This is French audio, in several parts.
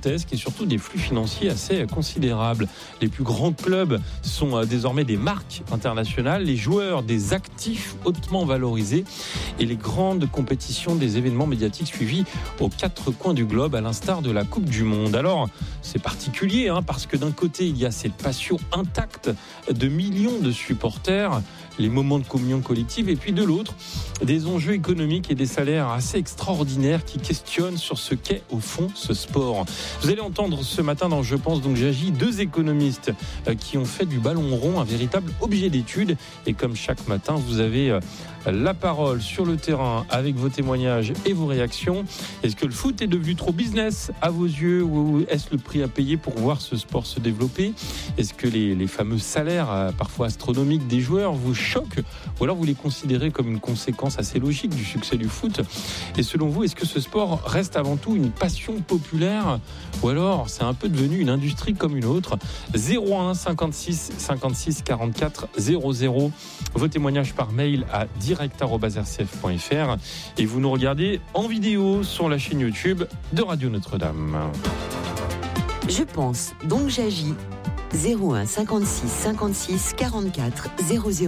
gigantesques et surtout des flux financiers assez considérables. Les plus grands clubs sont désormais des marques internationales, les joueurs des actifs hautement valorisés et les grandes compétitions des événements médiatiques suivis aux quatre coins du globe, à l'instar de la Coupe du Monde. Alors, c'est particulier parce que d'un côté, il y a cette passion intacte de millions de supporters, les moments de communion collective, et puis de l'autre, des enjeux économiques et des salaires assez extraordinaires qui questionnent sur ce qu'est au fond ce sport. Vous allez entendre ce matin dans Je pense donc j'agis 2 économistes qui ont fait du ballon rond un véritable objet d'étude, et comme chaque matin, vous avez la parole sur le terrain avec vos témoignages et vos réactions. Est-ce que le foot est devenu trop business à vos yeux, ou est-ce le prix à payer pour voir ce sport se développer? Est-ce que les fameux salaires parfois astronomiques des joueurs vous choquent, ou alors vous les considérez comme une conséquence assez logique du succès du foot? Et selon vous, est-ce que ce sport reste avant tout une passion populaire, ou alors c'est un peu devenu une industrie comme une autre? 01 56 56 44 00. Vos témoignages par mail à direct@rcf.fr, et vous nous regardez en vidéo sur la chaîne YouTube de Radio Notre-Dame. Je pense donc j'agis. 01 56 56 44 00.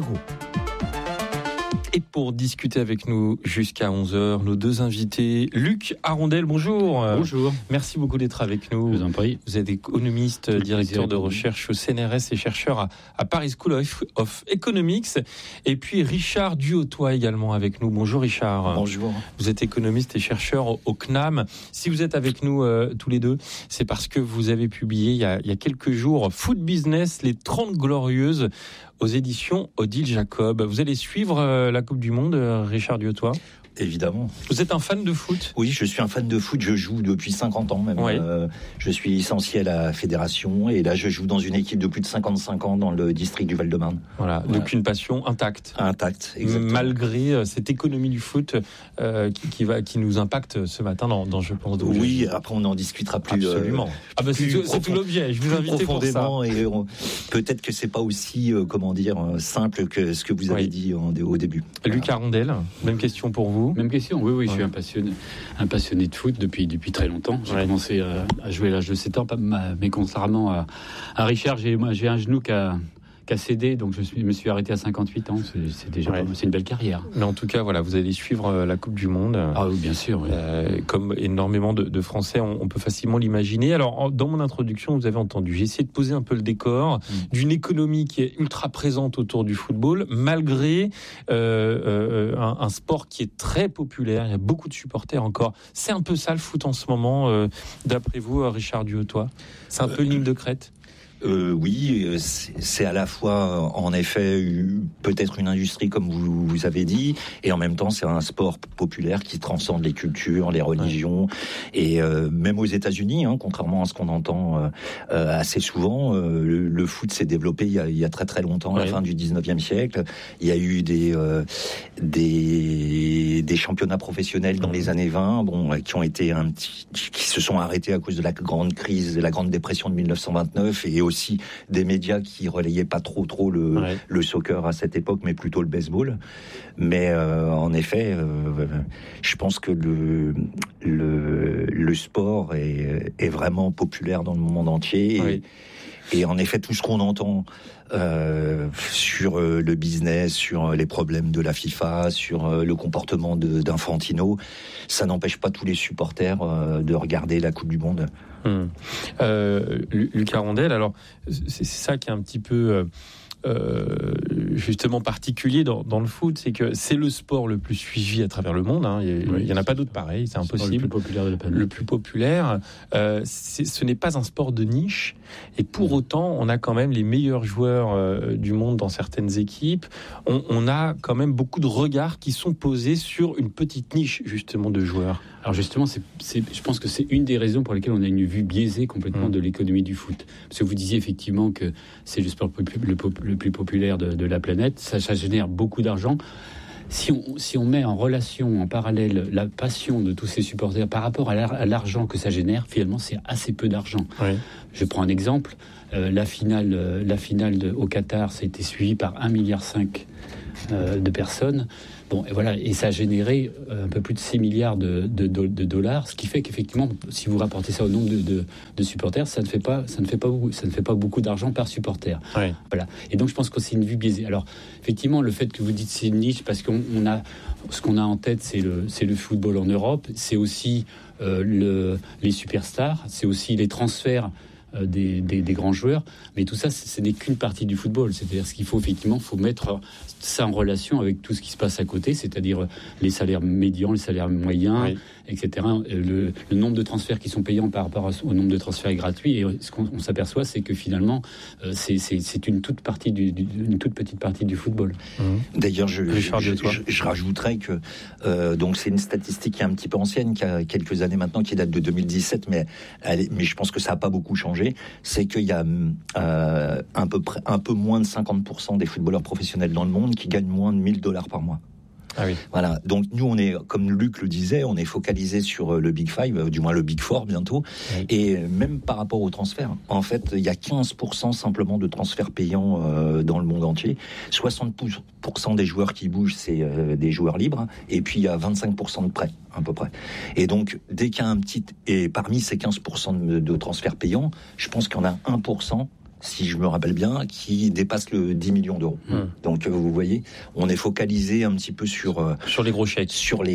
Et pour discuter avec nous jusqu'à 11h, nos 2 invités, Luc Arondel, bonjour. Bonjour. Merci beaucoup d'être avec nous. Je vous en prie. Vous êtes économiste, directeur de recherche au CNRS et chercheur à Paris School of Economics. Et puis Richard Duhautois également avec nous. Bonjour Richard. Bonjour. Vous êtes économiste et chercheur au CNAM. Si vous êtes avec nous tous les deux, c'est parce que vous avez publié il y a quelques jours Food Business, les 30 glorieuses, aux éditions Odile Jacob. Vous allez suivre la Coupe du Monde, Richard Duhautois? Évidemment. Vous êtes un fan de foot? Oui, je suis un fan de foot. Je joue depuis 50 ans même. Oui. Je suis licencié à la fédération, et là je joue dans une équipe de plus de 55 ans dans le district du Val-de-Marne. Voilà. Donc une passion intacte. Intacte, exactement. Malgré cette économie du foot qui nous impacte ce matin dans Je pense donc. Oui, après on en discutera plus. Absolument. C'est tout l'objet. Je vous invite profondément, pour ça. Et peut-être que c'est pas aussi simple que ce que vous avez dit au début. Luc Arondel, même question pour vous. Même question, oui, je suis un passionné de foot depuis très longtemps. J'ai commencé à jouer à l'âge de 7 ans, mais contrairement à Richard, j'ai un genou qui a cédé, donc je me suis arrêté à 58 ans. C'est déjà c'est une belle carrière. Mais en tout cas, voilà, vous allez suivre la Coupe du Monde. Ah oui, bien sûr. Oui. Comme énormément de Français, on peut facilement l'imaginer. Alors, dans mon introduction, vous avez entendu, j'ai essayé de poser un peu le décor d'une économie qui est ultra présente autour du football, malgré un sport qui est très populaire. Il y a beaucoup de supporters encore. C'est un peu ça le foot en ce moment, d'après vous, Richard Duhautois? C'est un peu une ligne de crête? Oui, c'est à la fois, en effet, peut-être une industrie, comme vous avez dit, et en même temps, c'est un sport populaire qui transcende les cultures, les religions, et même aux États-Unis, contrairement à ce qu'on entend assez souvent, le foot s'est développé il y a très très longtemps, à la fin du 19e siècle. Il y a eu des championnats professionnels dans les années 20, qui ont été qui se sont arrêtés à cause de la grande crise, de la grande dépression de 1929, et aussi des médias qui relayaient pas trop le soccer à cette époque, mais plutôt le baseball. Mais en effet, je pense que le sport est vraiment populaire dans le monde entier. Et en effet, tout ce qu'on entend sur le business, sur les problèmes de la FIFA, sur le comportement d'Infantino, ça n'empêche pas tous les supporters de regarder la Coupe du Monde. Luc Arondel, alors c'est ça qui est un petit peu justement particulier dans le foot, c'est que c'est le sport le plus suivi à travers le monde. Il n'y en a pas d'autre pareil, c'est impossible. Le plus populaire de la planète. Le plus populaire. Ce n'est pas un sport de niche, et pour autant, on a quand même les meilleurs joueurs du monde dans certaines équipes. On a quand même beaucoup de regards qui sont posés sur une petite niche justement de joueurs. Alors justement, je pense que c'est une des raisons pour lesquelles on a une vue biaisée complètement de l'économie du foot. Parce que vous disiez effectivement que c'est le sport le plus populaire de la planète, ça génère beaucoup d'argent. Si on met en relation, en parallèle, la passion de tous ces supporters par rapport à l'argent que ça génère, finalement, c'est assez peu d'argent. Oui. Je prends un exemple. La finale au Qatar, ça a été suivi par 1,5 milliard de personnes. Bon, et voilà, et ça a généré un peu plus de 6 milliards de dollars, ce qui fait qu'effectivement, si vous rapportez ça au nombre de supporters, ça ne fait pas beaucoup d'argent par supporter. Ouais. Voilà. Et donc je pense que c'est une vue biaisée. Alors effectivement, le fait que vous dites c'est une niche, parce qu'on a ce qu'on a en tête, c'est le football en Europe, c'est aussi les superstars, c'est aussi les transferts des grands joueurs, mais tout ça, ce n'est qu'une partie du football. C'est-à-dire ce qu'il faut effectivement, faut mettre ça en relation avec tout ce qui se passe à côté, c'est-à-dire les salaires médians, les salaires moyens, oui, etc. Le nombre de transferts qui sont payants par rapport au nombre de transferts gratuits. Et ce qu'on s'aperçoit, c'est que finalement, c'est une toute petite partie du football. D'ailleurs, je rajouterais que donc c'est une statistique qui est un petit peu ancienne, qui a quelques années maintenant, qui date de 2017, mais je pense que ça n'a pas beaucoup changé. C'est qu'il y a un peu moins de 50% des footballeurs professionnels dans le monde qui gagnent moins de $1,000 par mois. Ah oui. Voilà. Donc nous, on est, comme Luc le disait, on est focalisé sur le Big Five, du moins le Big Four bientôt. Oui. Et même par rapport aux transferts, en fait, il y a 15% simplement de transferts payants dans le monde entier. 60% des joueurs qui bougent, c'est des joueurs libres. Et puis il y a 25% de prêts, à peu près. Et donc, dès qu'il y a un petit... Et parmi ces 15% de transferts payants, je pense qu'il y en a 1%, si je me rappelle bien, qui dépasse le 10 millions d'euros. Donc vous voyez, on est focalisé un petit peu sur les gros chèques,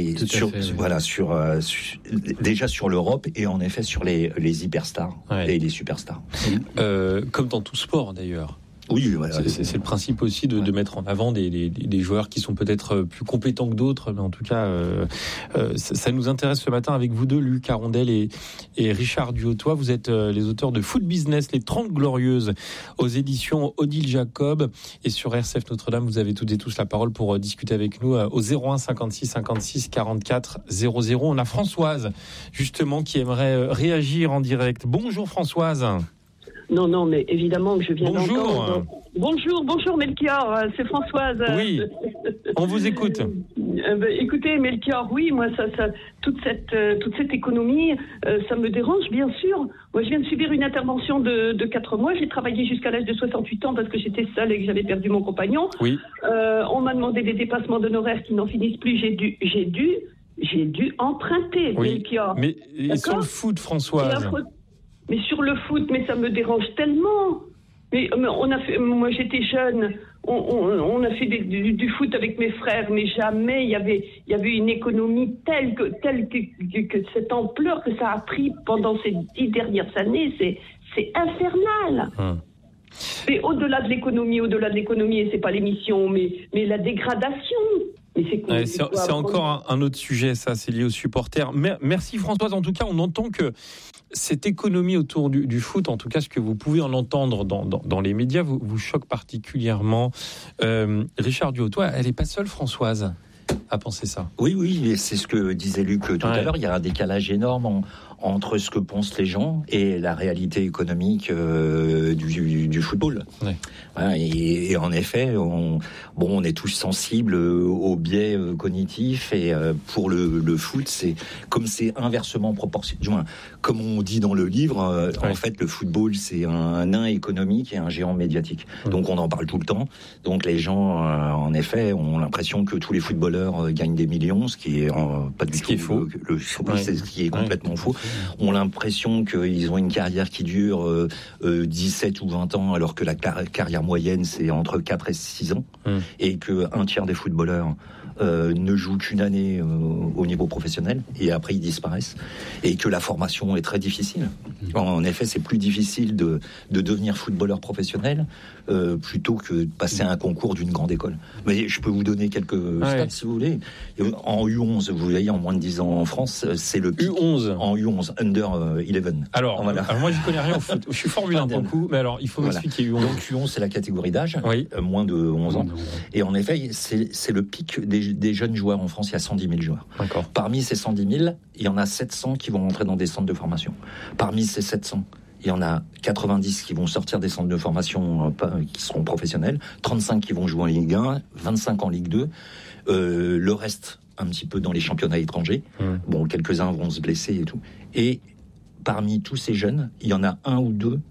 déjà sur l'Europe et en effet sur les hyperstars et les superstars. Comme dans tout sport d'ailleurs. Oui, voilà. C'est le principe aussi de mettre en avant des joueurs qui sont peut-être plus compétents que d'autres, mais en tout cas, ça nous intéresse ce matin avec vous deux, Luc Arondel et Richard Duhautois. Vous êtes les auteurs de Foot Business, les 30 Glorieuses, aux éditions Odile Jacob. Et sur RCF Notre-Dame, vous avez toutes et tous la parole pour discuter avec nous au 01 56 56 44 00. On a Françoise, justement, qui aimerait réagir en direct. Bonjour Françoise. Non, mais évidemment que je viens d'entendre. Bonjour Melchior, c'est Françoise. Oui, on vous écoute. Écoutez Melchior, oui, moi toute cette économie, ça me dérange bien sûr. Moi je viens de subir une intervention de 4 mois, j'ai travaillé jusqu'à l'âge de 68 ans parce que j'étais seule et que j'avais perdu mon compagnon. Oui. On m'a demandé des dépassements d'honoraires qui n'en finissent plus, j'ai dû emprunter, oui. Melchior. Mais sur le foot, Françoise. Mais sur le foot, mais ça me dérange tellement. Mais moi j'étais jeune, on a fait du foot avec mes frères, mais jamais il y avait une économie telle que cette ampleur que ça a pris pendant ces 10 dernières années, c'est infernal. Mais au-delà de l'économie, et c'est pas l'émission, mais la dégradation. Mais c'est encore un autre sujet, ça, c'est lié aux supporters. Merci Françoise, en tout cas, on entend que cette économie autour du foot, en tout cas ce que vous pouvez en entendre dans les médias, vous choque particulièrement. Richard Duhautois, elle n'est pas seule, Françoise, à penser ça. Oui, c'est ce que disait Luc tout à l'heure, il y a un décalage énorme entre ce que pensent les gens et la réalité économique du football. Ouais. Voilà, et en effet, on est tous sensibles aux biais cognitifs et pour le foot, c'est inversement proportionnel. Du moins, comme on dit dans le livre, en fait, le football, c'est un nain économique et un géant médiatique. Donc on en parle tout le temps. Donc les gens, en effet, ont l'impression que tous les footballeurs gagnent des millions, ce qui est pas du tout qui est faux. C'est ce qui est complètement faux. Ont l'impression qu'ils ont une carrière qui dure 17 ou 20 ans, alors que la carrière moyenne, c'est entre 4 et 6 ans, et qu'un tiers des footballeurs ne jouent qu'une année au niveau professionnel, et après ils disparaissent, et que la formation est très difficile. En effet, c'est plus difficile de devenir footballeur professionnel plutôt que de passer un concours d'une grande école. Mais je peux vous donner quelques stats si vous voulez. En U11, vous voyez, en moins de 10 ans en France, c'est le pic. U11 en U11, Under 11. Alors moi, j'y connais rien au foot. Je suis Formule 1 pour le coup, mais alors il faut m'expliquer U11. Donc U11, c'est la catégorie d'âge, moins de 11 ans. Et en effet, c'est le pic des jeunes joueurs en France. Il y a 110 000 joueurs. D'accord. Parmi ces 110 000, il y en a 700 qui vont rentrer dans des centres de formation. Parmi ces 700, il y en a 90 qui vont sortir des centres de formation qui seront professionnels, 35 qui vont jouer en Ligue 1, 25 en Ligue 2, le reste un petit peu dans les championnats étrangers. Bon, quelques-uns vont se blesser et tout. Et parmi tous ces jeunes, il y en a un ou deux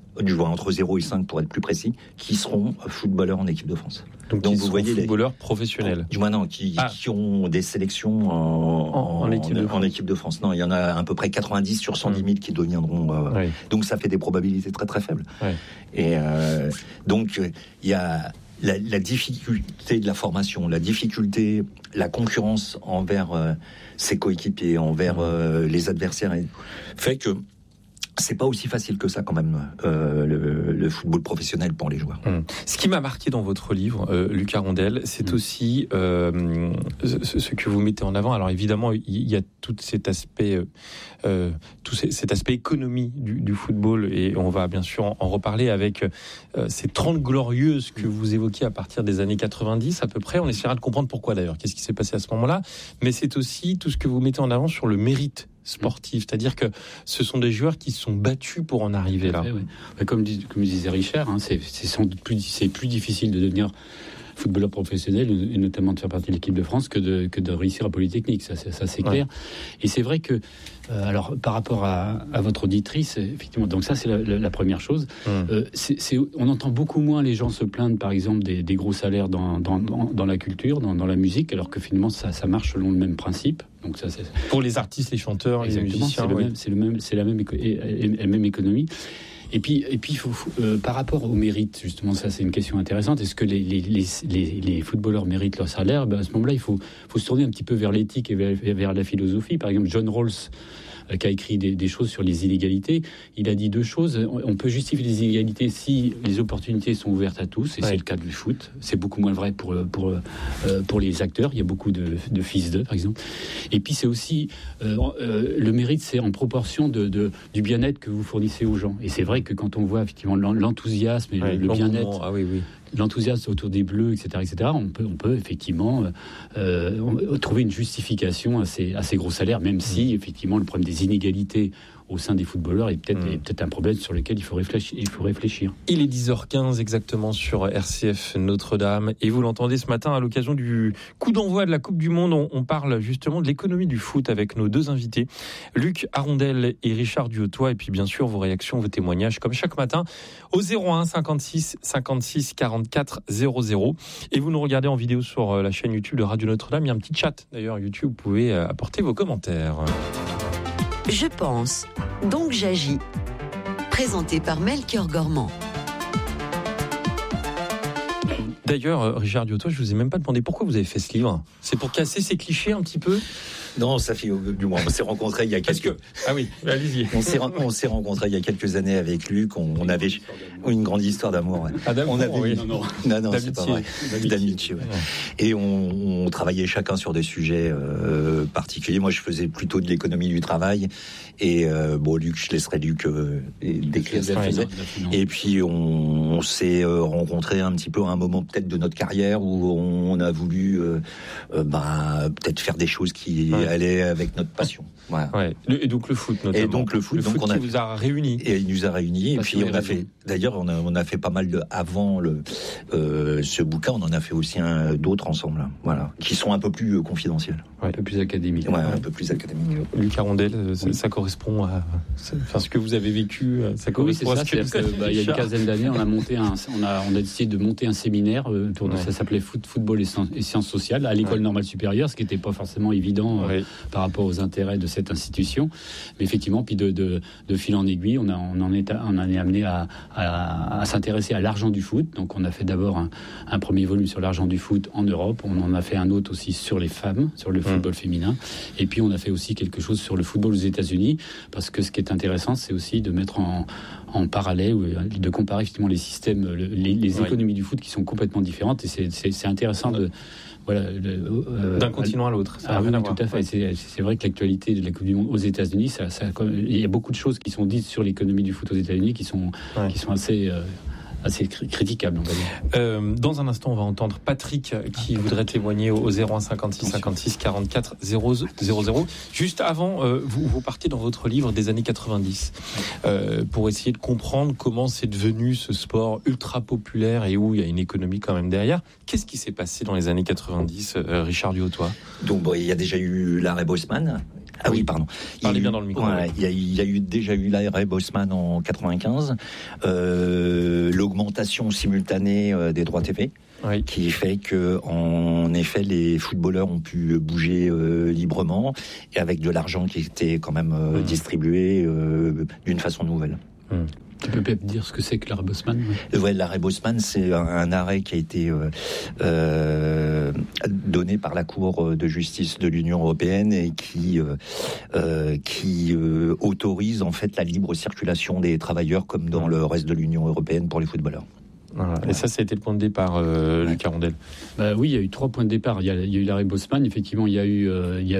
entre 0 et 5 pour être plus précis, qui seront footballeurs en équipe de France. Donc vous voyez footballeurs professionnels. Qui ont des sélections en équipe de France. Non, il y en a à peu près 90 sur 110 000 qui deviendront. Donc ça fait des probabilités très très faibles. Et donc il y a la difficulté de la formation, la difficulté, la concurrence envers ses coéquipiers, envers les adversaires, fait que c'est pas aussi facile que ça quand même, le football professionnel pour les joueurs. Ce qui m'a marqué dans votre livre, Luc Arondel, c'est aussi ce que vous mettez en avant. Alors évidemment, il y a tout cet aspect, cet aspect économie du football, et on va bien sûr en reparler avec ces 30 glorieuses que vous évoquez à partir des années 90 à peu près. On essaiera de comprendre pourquoi d'ailleurs, qu'est-ce qui s'est passé à ce moment-là. Mais c'est aussi tout ce que vous mettez en avant sur le mérite sportif, c'est-à-dire que ce sont des joueurs qui se sont battus pour en arriver là. Comme disait Richard, c'est sans doute plus difficile de devenir footballeur professionnel, et notamment de faire partie de l'équipe de France, que de réussir à Polytechnique, ça c'est clair. Et c'est vrai que, alors par rapport à votre auditrice, effectivement, donc ça c'est la première chose. On entend beaucoup moins les gens se plaindre, par exemple, des gros salaires dans la culture, dans la musique, alors que finalement ça marche selon le même principe. Donc ça, c'est... Pour les artistes, les chanteurs, les musiciens, c'est la même économie. Et puis il faut par rapport au mérite, justement, ça c'est une question intéressante. Est-ce que les footballeurs méritent leur salaire ? À ce moment-là, il faut se tourner un petit peu vers l'éthique et vers la philosophie. Par exemple, John Rawls, qui a écrit des choses sur les inégalités, il a dit deux choses. On peut justifier les inégalités si les opportunités sont ouvertes à tous, et c'est le cas du foot. C'est beaucoup moins vrai pour les acteurs. Il y a beaucoup de fils d'eux, par exemple. Et puis c'est aussi le mérite, c'est en proportion du bien-être que vous fournissez aux gens. Et c'est vrai que quand on voit effectivement l'enthousiasme et le bien-être, l'enthousiasme autour des Bleus, etc., on peut effectivement trouver une justification à ces gros salaires, même si effectivement le problème des inégalités au sein des footballeurs est peut-être un problème sur lequel il faut réfléchir. Il est 10h15 exactement sur RCF Notre-Dame, et vous l'entendez ce matin à l'occasion du coup d'envoi de la Coupe du Monde. On parle justement de l'économie du foot avec nos deux invités, Luc Arondel et Richard Duhautois, et puis bien sûr vos réactions, vos témoignages comme chaque matin au 01 56 56 44 00. Et vous nous regardez en vidéo sur la chaîne YouTube de Radio Notre-Dame. Il y a un petit chat d'ailleurs YouTube, vous pouvez apporter vos commentaires. Je pense, donc j'agis. Présenté par Melchior Gormand. D'ailleurs, Richard Duhautois, je vous ai même pas demandé pourquoi vous avez fait ce livre. C'est pour casser ces clichés un petit peu ? Non, ça fait du moins. On s'est rencontrés il y a quelques. Ah oui, allez-y. On s'est rencontrés il y a quelques années avec Luc. On avait une grande histoire d'amour. Ouais. Ah, d'amour, oui. Non, c'est pas vrai. D'amitié. Ouais. Et on travaillait chacun sur des sujets particuliers. Moi, je faisais plutôt de l'économie du travail. Et Luc, je laisserai Luc décrire ce qu'il faisait. Et puis on s'est rencontrés un petit peu à un moment peut-être de notre carrière où on a voulu peut-être faire des choses qui allaient avec notre passion. Voilà. Ouais. Et donc le foot notamment. Et donc le foot, qui vous a réunis. Et il nous a réunis. Et puis on a fait. D'ailleurs, on a fait pas mal avant ce bouquin. On en a fait aussi d'autres ensemble. Voilà, qui sont un peu plus confidentiels. Un peu plus académiques. Un peu plus académiques. Luc Arondel, ça correspond à ce que vous avez vécu. Ça correspond à ce que il y a une quinzaine d'années, on a décidé de monter un séminaire autour de ça. S'appelait football et sciences sociales à l'école normale supérieure, ce qui n'était pas forcément évident par rapport aux intérêts de cette institution. Mais effectivement, puis de fil en aiguille, on en est amené à s'intéresser à l'argent du foot. Donc on a fait d'abord un premier volume sur l'argent du foot en Europe. On en a fait un autre aussi sur les femmes, sur le football féminin. Et puis on a fait aussi quelque chose sur le football aux États-Unis, parce que ce qui est intéressant, c'est aussi de mettre en parallèle, de comparer effectivement les systèmes, les économies du foot qui sont complètement différentes. Et c'est intéressant de... d'un continent à l'autre. Ça oui, tout à fait. C'est vrai que l'actualité de la Coupe du Monde aux États-Unis, il y a beaucoup de choses qui sont dites sur l'économie du foot aux États-Unis qui sont assez critiquable, on va dire. Dans un instant, on va entendre Patrick qui voudrait témoigner au 01 56 56 44 000. Juste avant, vous partez dans votre livre des années 90 pour essayer de comprendre comment c'est devenu ce sport ultra populaire et où il y a une économie quand même derrière. Qu'est-ce qui s'est passé dans les années 90, Richard Duhautois ? Donc il y a déjà eu l'arrêt Bosman. Ah oui, pardon. Parlez bien dans le micro. Il y a déjà eu l'arrêt Bosman en 95, l'augmentation simultanée des droits TV. Oui. Qui fait que, en effet, les footballeurs ont pu bouger librement et avec de l'argent qui était quand même distribué d'une façon nouvelle. Tu peux peut-être dire ce que c'est que l'arrêt Bosman ? Ouais, l'arrêt Bosman, c'est un arrêt qui a été donné par la Cour de justice de l'Union européenne et qui autorise en fait la libre circulation des travailleurs comme dans le reste de l'Union européenne pour les footballeurs. Voilà. Et ça a été le point de départ, Lucas Rondel. Oui, il y a eu 3 points de départ. Il y a eu l'arrêt Bosman, effectivement. Il y a eu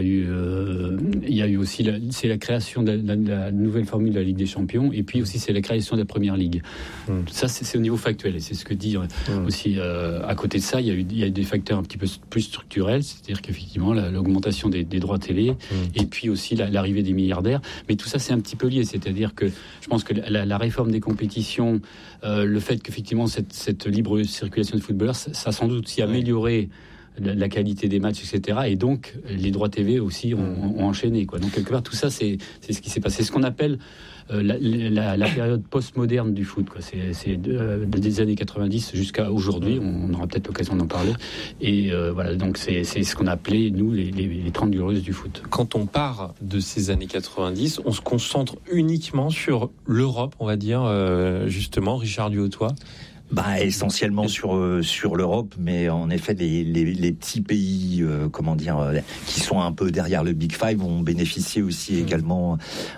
aussi c'est la création de la nouvelle formule de la Ligue des Champions, et puis aussi c'est la création de la Première Ligue. Ça, c'est au niveau factuel, et c'est ce que dit aussi. À côté de ça, il y a des facteurs un petit peu plus structurels, c'est-à-dire qu'effectivement l'augmentation des droits télé, et puis aussi l'arrivée des milliardaires. Mais tout ça, c'est un petit peu lié. C'est-à-dire que je pense que la réforme des compétitions, le fait qu'effectivement cette libre circulation de footballeurs, ça a sans doute aussi amélioré la qualité des matchs, etc. Et donc, les droits TV aussi ont enchaîné, quoi. Donc, quelque part, tout ça, c'est ce qui s'est passé. C'est ce qu'on appelle la période post-moderne du foot, quoi. C'est des années 90 jusqu'à aujourd'hui. On aura peut-être l'occasion d'en parler. Et voilà, donc c'est ce qu'on appelait, nous, les 30 glorieuses du foot. Quand on part de ces années 90, on se concentre uniquement sur l'Europe, on va dire, justement, Richard Duhautois. Essentiellement sur l'Europe, mais en effet les petits pays qui sont un peu derrière le Big Five ont bénéficié aussi également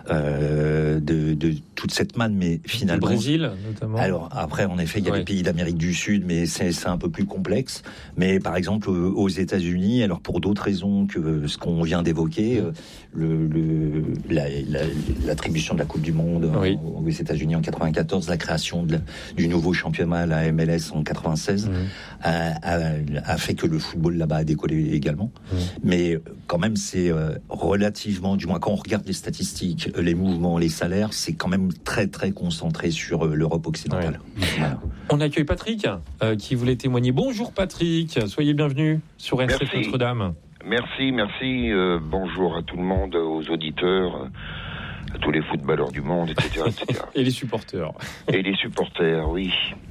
de toute cette manne, mais finalement le Brésil notamment. Alors après, en effet, il y a des pays d'Amérique du Sud, mais c'est un peu plus complexe. Mais par exemple aux États-Unis, alors pour d'autres raisons que ce qu'on vient d'évoquer, l'attribution de la Coupe du Monde aux États-Unis en 94, la création du nouveau championnat, la MLS en 96, a fait que le football là-bas a décollé également. Mais quand même, c'est relativement, du moins quand on regarde les statistiques, les mouvements, les salaires, c'est quand même très très concentré sur l'Europe occidentale. Voilà. On accueille Patrick qui voulait témoigner. Bonjour Patrick, soyez bienvenue sur RCF Notre-Dame. Merci. Bonjour à tout le monde, aux auditeurs, à tous les footballeurs du monde, etc. Et les supporters. Et les supporters, oui.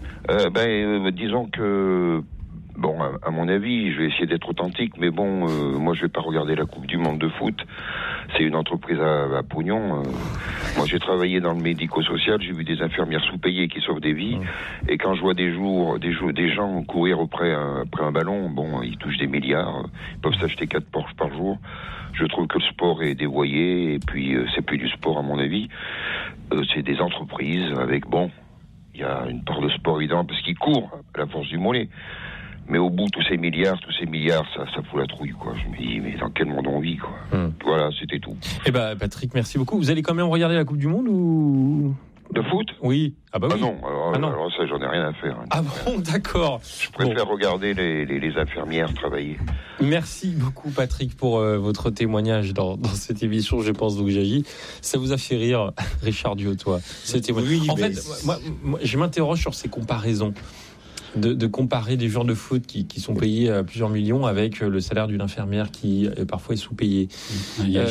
Disons que, à mon avis, je vais essayer d'être authentique, mais moi je vais pas regarder la Coupe du Monde de foot. C'est une entreprise à pognon. Moi j'ai travaillé dans le médico-social, j'ai vu des infirmières sous-payées qui sauvent des vies, et quand je vois des gens courir après un ballon, ils touchent des milliards, ils peuvent s'acheter 4 Porsche par jour. Je trouve que le sport est dévoyé, et puis c'est plus du sport à mon avis. C'est des entreprises avec il y a une part de sport évidemment parce qu'ils courent à la force du mollet. Mais au bout, tous ces milliards, ça fout la trouille, quoi. Je me dis, mais dans quel monde on vit, quoi. Voilà, c'était tout. Patrick, merci beaucoup. Vous allez quand même regarder la Coupe du Monde ou... De foot ? Oui. Ah oui. Non, alors ça, j'en ai rien à faire. Ah bon, d'accord. Je préfère regarder les infirmières travailler. Merci beaucoup, Patrick, pour votre témoignage dans cette émission. Je pense donc j'agis. Ça vous a fait rire, Richard Duhautois. Oui, en fait, moi, je m'interroge sur ces comparaisons. De comparer des joueurs de foot qui sont payés à plusieurs millions avec le salaire d'une infirmière qui parfois est sous-payée. Il y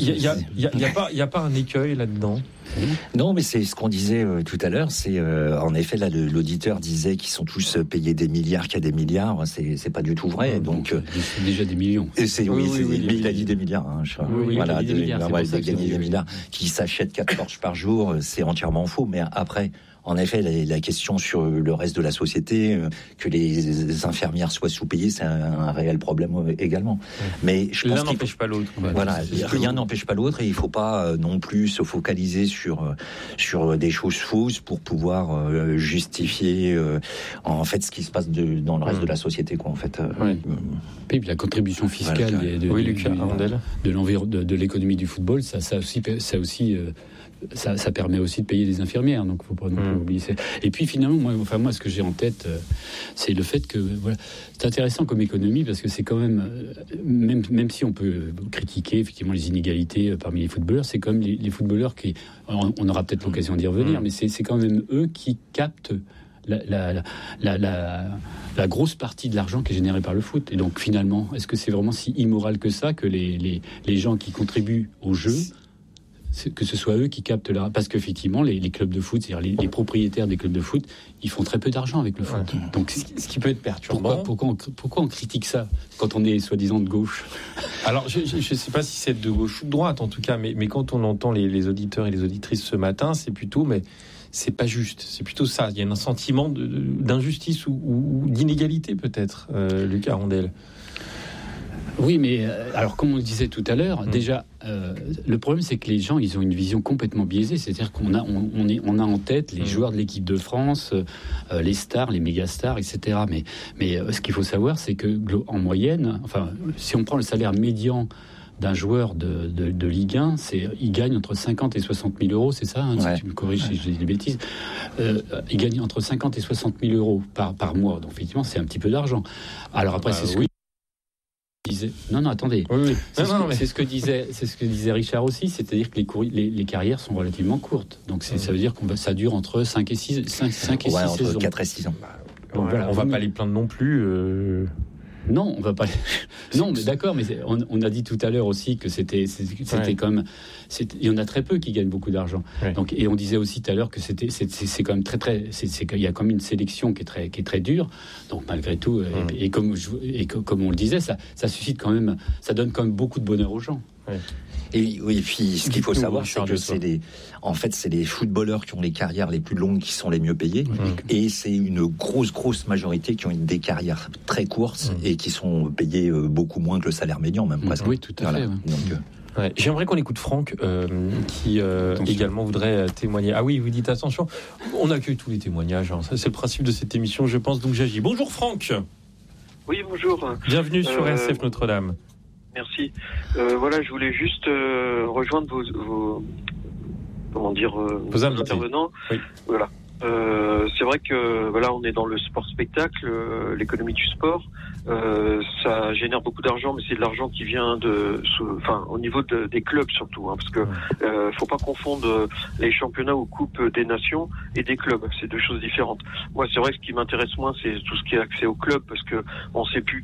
a pas un écueil là-dedans? Non, mais c'est ce qu'on disait tout à l'heure. C'est en effet là, l'auditeur disait qu'ils sont tous payés des milliards, qu'il y a des milliards. C'est pas du tout vrai. Donc c'est déjà des millions. Mais il a dit des milliards. Voilà, il a gagné des milliards. Qui s'achètent 4 Porsche par jour, c'est entièrement faux. Mais après. En effet, la question sur le reste de la société, que les infirmières soient sous-payées, c'est un réel problème également. Mais je pense l'un n'empêche pas l'autre. Voilà, rien n'empêche pas l'autre, et il ne faut pas non plus se focaliser sur des choses fausses pour pouvoir justifier en fait ce qui se passe dans le reste de la société, quoi. En fait. Et puis la contribution fiscale de l'économie du football, ça aussi. Ça permet aussi de payer des infirmières, donc il ne faut pas non plus oublier ça. Et puis finalement, moi, ce que j'ai en tête, c'est le fait que c'est intéressant comme économie, parce que c'est quand même si on peut critiquer effectivement les inégalités parmi les footballeurs, c'est quand même les footballeurs qui, on aura peut-être l'occasion d'y revenir, mais c'est quand même eux qui captent la grosse partie de l'argent qui est générée par le foot. Et donc finalement, est-ce que c'est vraiment si immoral que ça que les gens qui contribuent au jeu, que ce soit eux qui captent parce qu'effectivement les clubs de foot, c'est-à-dire les propriétaires des clubs de foot, ils font très peu d'argent avec le foot. Ouais. Donc ce qui peut être perturbant. Pourquoi on critique ça quand on est soi-disant de gauche? Alors je ne sais pas si c'est de gauche ou de droite en tout cas, mais quand on entend les auditeurs et les auditrices ce matin, c'est plutôt c'est pas juste, c'est plutôt ça. Il y a un sentiment d'injustice ou d'inégalité peut-être, Lucas Rondel. Oui, mais alors comme on le disait tout à l'heure, déjà le problème c'est que les gens ils ont une vision complètement biaisée, c'est-à-dire qu'on a en tête les joueurs de l'équipe de France, les stars, les méga stars, etc. Mais ce qu'il faut savoir c'est que en moyenne, enfin si on prend le salaire médian d'un joueur de Ligue 1, il gagne entre 50 et 60 000 euros, c'est ça, si tu me corriges si je dis des bêtises. Il gagne entre 50 et 60 000 euros par mois, donc effectivement c'est un petit peu d'argent. Alors après c'est ce que disait... Non, attendez. Oui. C'est ce que disait Richard aussi, c'est-à-dire que les carrières sont relativement courtes. Donc ça veut dire que ça dure entre 5 et 6 entre saisons. 4 et 6 ans. Donc, voilà, on va pas les plaindre non plus. Non, on va pas. Non, mais d'accord, mais on a dit tout à l'heure aussi que c'était comme il y en a très peu qui gagnent beaucoup d'argent. Ouais. Donc et on disait aussi tout à l'heure que c'est quand même très il y a quand même une sélection qui est très dure. Donc malgré tout et comme on le disait, ça suscite quand même, ça donne quand même beaucoup de bonheur aux gens. Ouais. Et oui, puis ce qu'il faut savoir, c'est que c'est les footballeurs qui ont les carrières les plus longues qui sont les mieux payés, et c'est une grosse majorité qui ont des carrières très courtes et qui sont payés beaucoup moins que le salaire médian, même presque. Oui, tout à fait. Donc, j'aimerais qu'on écoute Franck qui également voudrait témoigner. Ah oui, vous dites attention, on accueille tous les témoignages, ça c'est le principe de cette émission, je pense, donc j'agis. Bonjour Franck. Oui, bonjour. Bienvenue sur RCF Notre-Dame. Merci. Voilà, je voulais juste rejoindre vos intervenants. Oui. Voilà. C'est vrai que voilà, on est dans le sport spectacle, l'économie du sport. Ça génère beaucoup d'argent, mais c'est de l'argent qui vient au niveau des clubs surtout, parce que faut pas confondre les championnats ou coupes des nations et des clubs. C'est deux choses différentes. Moi, c'est vrai que ce qui m'intéresse moins, c'est tout ce qui est accès au club, parce que on sait plus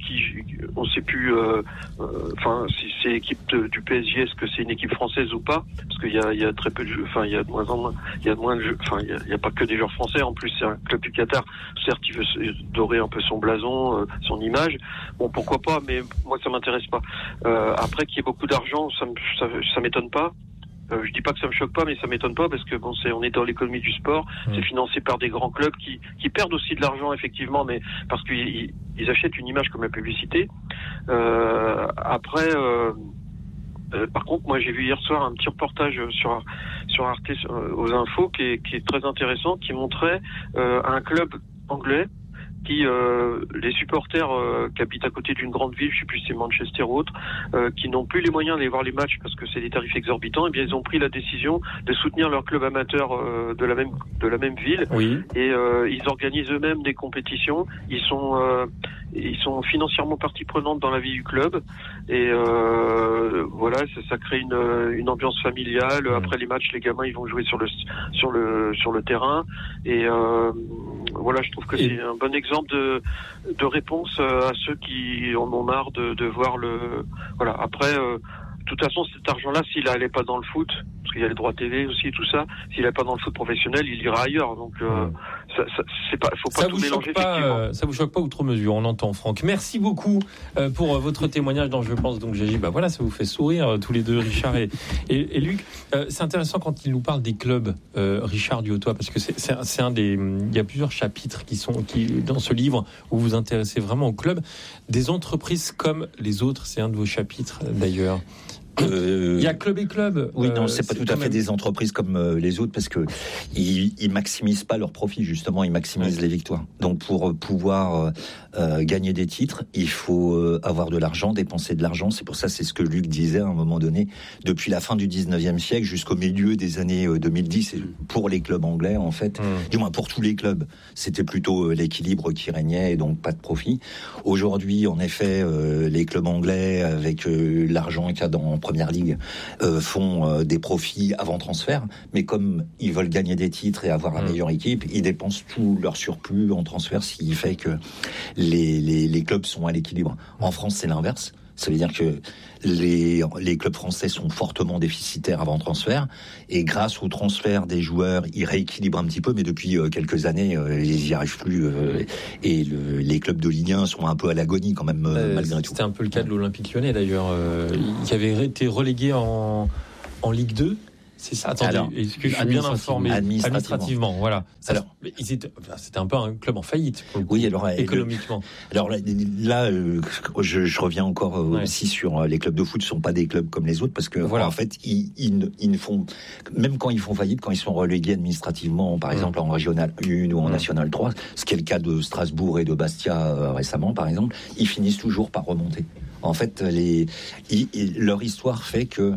si c'est l'équipe du PSG, est-ce que c'est une équipe française ou pas, parce qu'il y a très peu de jeux, il y a de moins en moins, il y a moins de jeux, il y a pas que des joueurs français. En plus, c'est un club du Qatar. Certes, il veut dorer un peu son blason, son image. Bon, pourquoi pas, mais moi, ça m'intéresse pas. Après, qu'il y ait beaucoup d'argent, ça m'étonne pas. Je dis pas que ça me choque pas, mais ça m'étonne pas parce que on est dans l'économie du sport. C'est financé par des grands clubs qui perdent aussi de l'argent, effectivement, mais parce qu'ils achètent une image comme la publicité. Après. Par contre, moi, j'ai vu hier soir un petit reportage sur Arte aux infos qui est très intéressant, qui montrait un club anglais qui les supporters qui habitent à côté d'une grande ville, je sais plus si c'est Manchester ou autre, qui n'ont plus les moyens d'aller voir les matchs parce que c'est des tarifs exorbitants, et bien ils ont pris la décision de soutenir leur club amateur de la même ville. Oui. Et ils organisent eux-mêmes des compétitions. Ils sont financièrement partie prenante dans la vie du club, et voilà, ça crée une ambiance familiale. Après les matchs, les gamins ils vont jouer sur le terrain, et voilà, je trouve que c'est un bon exemple de réponse à ceux qui en ont marre de voir voilà. Après, de toute façon, cet argent-là, s'il allait pas dans le foot, parce qu'il y a les droits TV aussi, tout ça, s'il allait pas dans le foot professionnel, il ira ailleurs. Donc, faut pas tout mélanger. Ça vous choque pas outre mesure, on entend, Franck. Merci beaucoup pour votre témoignage dans Je pense donc j'agis. Voilà, ça vous fait sourire tous les deux, Richard et Luc. C'est intéressant quand il nous parle des clubs, Richard Duhautois, parce que c'est un des. Il y a plusieurs chapitres qui dans ce livre où vous vous intéressez vraiment aux clubs, des entreprises comme les autres. C'est un de vos chapitres d'ailleurs. Il y a club et club. Oui, non, c'est pas tout à fait des entreprises comme les autres, parce que ils maximisent pas leurs profits, justement, ils maximisent les victoires. Donc pour pouvoir gagner des titres, il faut avoir de l'argent, dépenser de l'argent. C'est pour ça, c'est ce que Luc disait à un moment donné, depuis la fin du 19e siècle jusqu'au milieu des années 2010, pour les clubs anglais, en fait, du moins pour tous les clubs, c'était plutôt l'équilibre qui régnait, et donc pas de profit. Aujourd'hui, en effet, les clubs anglais, avec l'argent qu'il y a en Première Ligue font des profits avant transfert, mais comme ils veulent gagner des titres et avoir la meilleure équipe, ils dépensent tout leur surplus en transfert, ce qui fait que les clubs sont à l'équilibre. En France, c'est l'inverse. Ça veut dire que les clubs français sont fortement déficitaires avant transfert, et grâce au transfert des joueurs, ils rééquilibrent un petit peu, mais depuis quelques années, ils n'y arrivent plus, et les clubs de Ligue 1 sont un peu à l'agonie quand même, malgré tout. C'était un peu le cas de l'Olympique Lyonnais d'ailleurs, qui avait été relégué en Ligue 2. C'est ça. Attendez, est-ce que je suis bien informé administrativement? Voilà. C'était un peu un club en faillite. Oui, alors économiquement. Alors là, je reviens encore aussi sur les clubs de foot. Ne sont pas des clubs comme les autres parce que en fait, ils ne font, même quand ils font faillite, quand ils sont relégués administrativement, par exemple en Régional 1 ou en National 3, ce qui est le cas de Strasbourg et de Bastia récemment, par exemple, ils finissent toujours par remonter. En fait, leur histoire fait que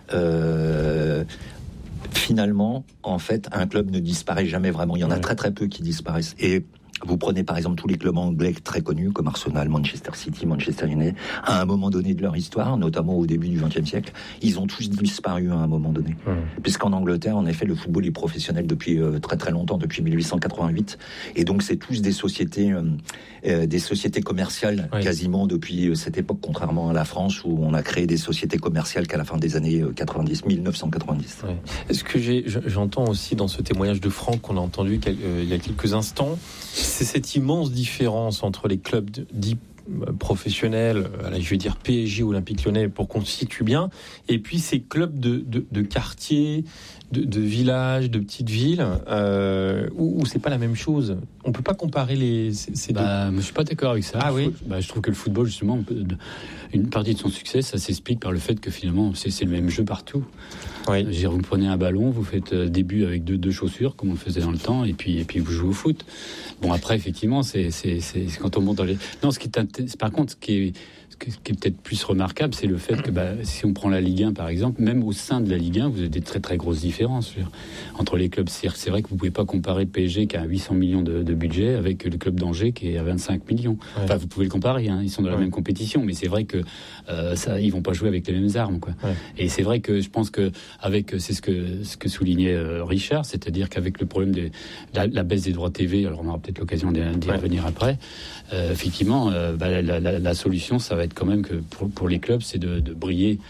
finalement, en fait, un club ne disparaît jamais vraiment. Il y en a très très peu qui disparaissent. Et vous prenez par exemple tous les clubs anglais très connus comme Arsenal, Manchester City, Manchester United, à un moment donné de leur histoire, notamment au début du XXe siècle, ils ont tous disparu à un moment donné. Puisqu'en Angleterre, en effet, le football est professionnel depuis très très longtemps, depuis 1888, et donc c'est tous des sociétés commerciales quasiment depuis cette époque, contrairement à la France où on a créé des sociétés commerciales qu'à la fin des années 1990. Ce que j'entends aussi dans ce témoignage de Franck qu'on a entendu il y a quelques instants, c'est cette immense différence entre les clubs dits professionnels, je vais dire PSG, Olympique Lyonnais, pour qu'on se situe bien, et puis ces clubs de quartier, de villages, de petites villes, où c'est pas la même chose. On peut pas comparer ces deux. Je suis pas d'accord avec ça. Je trouve que le football, justement, une partie de son succès, ça s'explique par le fait que finalement, c'est le même jeu partout. Vous prenez un ballon, vous faites début avec deux chaussures, comme on le faisait dans le temps, et puis vous jouez au foot. Bon, après, effectivement, c'est quand on monte dans les... Non, par contre, ce qui est peut-être plus remarquable, c'est le fait que si on prend la Ligue 1 par exemple, même au sein de la Ligue 1, vous avez des très très grosses différences entre les clubs. C'est vrai que vous pouvez pas comparer le PSG qui a 800 millions de budget avec le club d'Angers qui est à 25 millions. Enfin, vous pouvez le comparer, ils sont dans la même compétition, mais c'est vrai que ils vont pas jouer avec les mêmes armes, quoi. Et c'est vrai que je pense que c'est ce que soulignait Richard, c'est-à-dire qu'avec le problème de la baisse des droits TV, alors on aura peut-être l'occasion d'y revenir après. Effectivement, la solution, ça va être quand même que pour les clubs, c'est de briller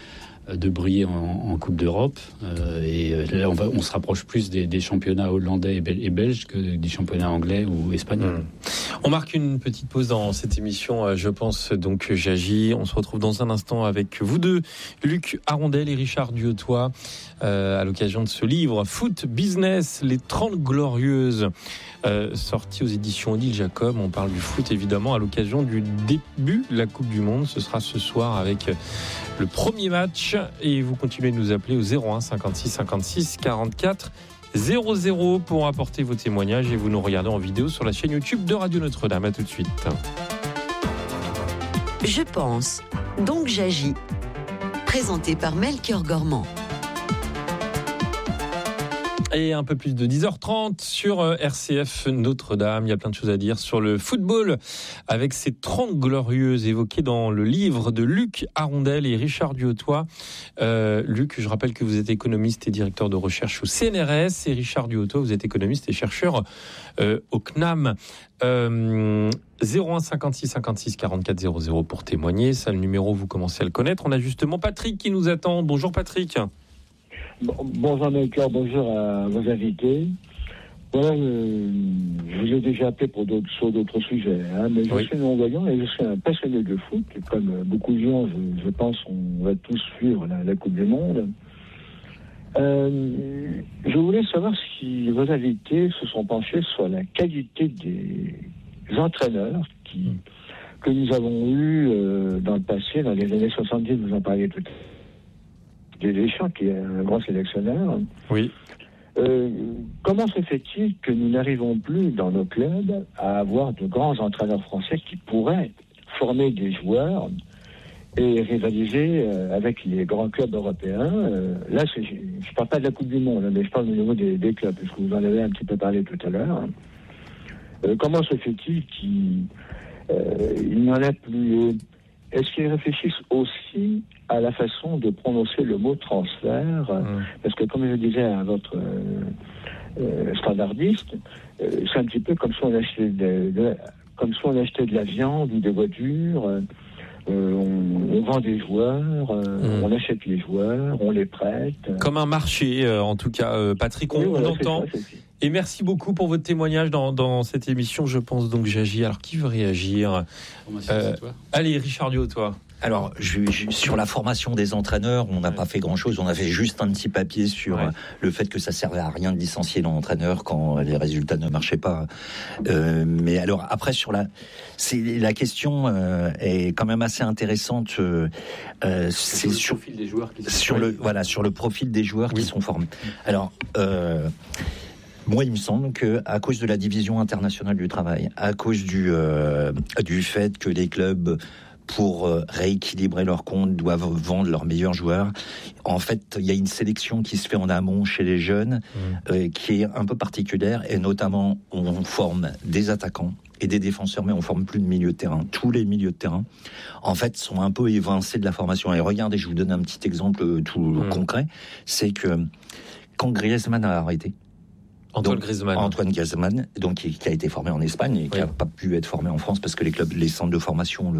en Coupe d'Europe. Là, on se rapproche plus des championnats hollandais et belges que des championnats anglais ou espagnols. On marque une petite pause dans cette émission, je pense, donc j'agis. On se retrouve dans un instant avec vous deux, Luc Arondel et Richard Duhautois, à l'occasion de ce livre Foot Business, les 30 glorieuses, sorti aux éditions Odile Jacob. On parle du foot évidemment à l'occasion du début de la Coupe du Monde. Ce sera ce soir avec le premier match, et vous continuez de nous appeler au 01 56 56 44 00 pour apporter vos témoignages, et vous nous regardez en vidéo sur la chaîne YouTube de Radio Notre-Dame. À tout de suite. Je pense, donc j'agis. Présenté par Melchior Gormand. Et un peu plus de 10h30 sur RCF Notre-Dame. Il y a plein de choses à dire sur le football avec ces 30 glorieuses évoquées dans le livre de Luc Arondel et Richard Duhautois. Luc, je rappelle que vous êtes économiste et directeur de recherche au CNRS, et Richard Duhautois, vous êtes économiste et chercheur au CNAM. 01 56 56 44 00 pour témoigner. Ça, le numéro, vous commencez à le connaître. On a justement Patrick qui nous attend. Bonjour Patrick. Bonjour Melchior, bonjour à vos invités. Voilà, je vous ai déjà appelé sur d'autres sujets, mais je suis non-voyant et je suis un passionné de foot. Comme beaucoup de gens, je pense, on va tous suivre la Coupe du Monde. Je voulais savoir si vos invités se sont penchés sur la qualité des entraîneurs que nous avons eus dans le passé, dans les années 70, vous en parliez tout à l'heure. Deschamps, qui est un grand sélectionneur. Oui. Comment se fait-il que nous n'arrivons plus dans nos clubs à avoir de grands entraîneurs français qui pourraient former des joueurs et rivaliser avec les grands clubs européens? Là, je ne parle pas de la Coupe du Monde, mais je parle au niveau des clubs, parce que vous en avez un petit peu parlé tout à l'heure. Comment se fait-il qu'il n'y en a plus? Est-ce qu'ils réfléchissent aussi à la façon de prononcer le mot transfert, parce que comme je disais à votre standardiste, c'est un petit peu comme si on achetait de la viande ou des voitures. On vend des joueurs, on achète les joueurs, on les prête. Comme un marché, en tout cas, Patrick, on entend. Et merci beaucoup pour votre témoignage dans cette émission. Je pense donc j'agis. Alors, qui veut réagir ? Allez, Richard Dio, toi. Alors, sur la formation des entraîneurs, on n'a pas fait grand-chose. On a fait juste un petit papier sur le fait que ça servait à rien de licencier l'entraîneur quand les résultats ne marchaient pas. Mais alors, après, la question est quand même assez intéressante. C'est sur le profil des joueurs sur le profil des joueurs qui sont formés. Alors. Moi, il me semble que à cause de la division internationale du travail, à cause du fait que les clubs, pour rééquilibrer leurs comptes, doivent vendre leurs meilleurs joueurs. En fait, il y a une sélection qui se fait en amont chez les jeunes, qui est un peu particulière, et notamment, on forme des attaquants et des défenseurs, mais on forme plus de milieux de terrain. Tous les milieux de terrain, en fait, sont un peu évincés de la formation. Et regardez, je vous donne un petit exemple tout concret, c'est que quand Griezmann a arrêté, Antoine Griezmann, donc qui a été formé en Espagne et qui n'a pas pu être formé en France parce que les centres de formation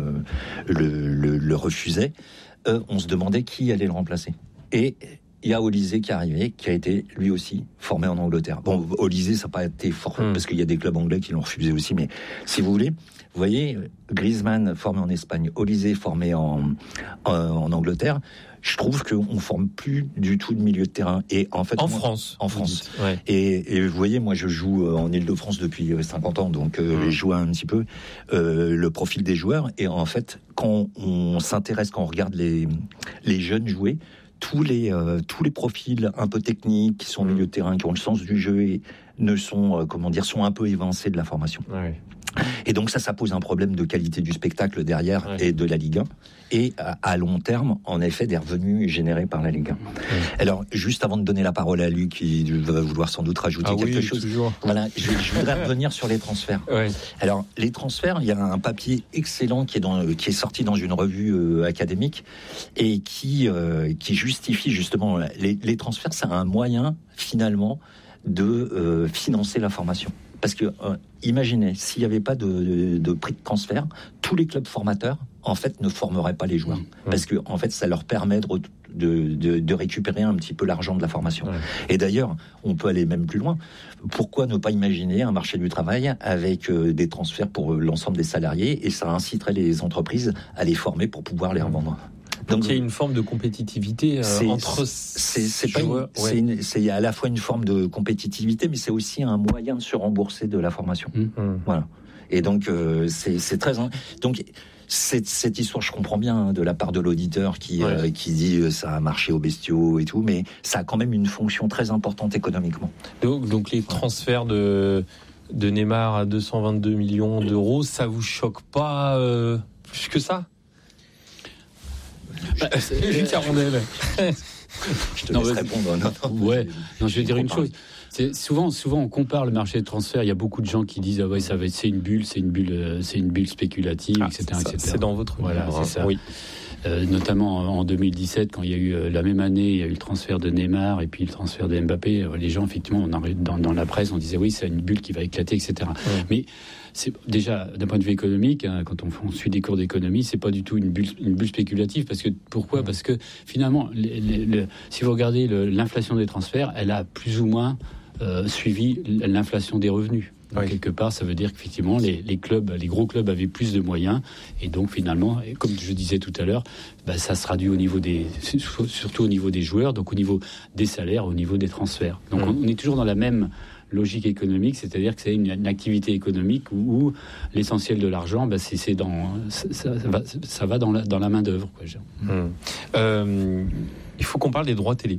le refusaient. On se demandait qui allait le remplacer. Et il y a Olysée qui est arrivé, qui a été lui aussi formé en Angleterre. Bon, Olysée, ça n'a pas été fort parce qu'il y a des clubs anglais qui l'ont refusé aussi. Mais si vous voulez, vous voyez, Griezmann formé en Espagne, Olysée formé en Angleterre. Je trouve qu'on ne forme plus du tout de milieu de terrain. Et en fait, France. Ouais. Et vous voyez, moi, je joue en Île-de-France depuis 50 ans, donc je vois un petit peu le profil des joueurs. Et en fait, quand on s'intéresse, quand on regarde les jeunes jouer, tous les profils un peu techniques, qui sont au milieu de terrain, qui ont le sens du jeu et sont un peu évincés de la formation. Ouais. Et donc ça pose un problème de qualité du spectacle derrière et de la Ligue 1. Et à long terme, en effet, des revenus générés par la Ligue 1. Alors, juste avant de donner la parole à Luc, qui va vouloir sans doute rajouter quelque chose. Voilà, je voudrais revenir sur les transferts. Alors, les transferts, il y a un papier excellent qui est sorti dans une revue académique et qui justifie justement les transferts. C'est un moyen finalement de financer la formation. Parce que, imaginez, s'il n'y avait pas de prix de transfert, tous les clubs formateurs, en fait, ne formeraient pas les joueurs. Parce que, en fait, ça leur permet de récupérer un petit peu l'argent de la formation. Et d'ailleurs, on peut aller même plus loin. Pourquoi ne pas imaginer un marché du travail avec des transferts pour l'ensemble des salariés, et ça inciterait les entreprises à les former pour pouvoir les revendre. Donc il y a une forme de compétitivité entre il y a à la fois une forme de compétitivité, mais c'est aussi un moyen de se rembourser de la formation. Voilà. Et donc c'est très donc cette histoire, je comprends bien de la part de l'auditeur qui dit ça a marché aux bestiaux et tout, mais ça a quand même une fonction très importante économiquement. Donc les transferts de Neymar à 222 millions d'euros, ça vous choque pas plus que ça? Je te laisse répondre. Non, je vais dire une chose. C'est souvent on compare le marché de transfert. Il y a beaucoup de gens qui disent c'est une bulle spéculative, etc. C'est dans votre c'est ça. Oui. Notamment en 2017, quand il y a eu la même année, il y a eu le transfert de Neymar et puis le transfert de Mbappé. Les gens, effectivement, dans la presse, on disait c'est une bulle qui va éclater, etc. Mais c'est déjà d'un point de vue économique, quand on suit des cours d'économie, c'est pas du tout une bulle spéculative. Pourquoi ? Parce que finalement, si vous regardez l'inflation des transferts, elle a plus ou moins suivi l'inflation des revenus. Donc, quelque part, ça veut dire qu'effectivement, les gros clubs avaient plus de moyens. Et donc, finalement, comme je disais tout à l'heure, ça se traduit surtout au niveau des joueurs, donc au niveau des salaires, au niveau des transferts. Donc, on est toujours dans la même logique économique, c'est-à-dire que c'est une activité économique où l'essentiel de l'argent, ça va dans la main-d'œuvre. Il faut qu'on parle des droits télé.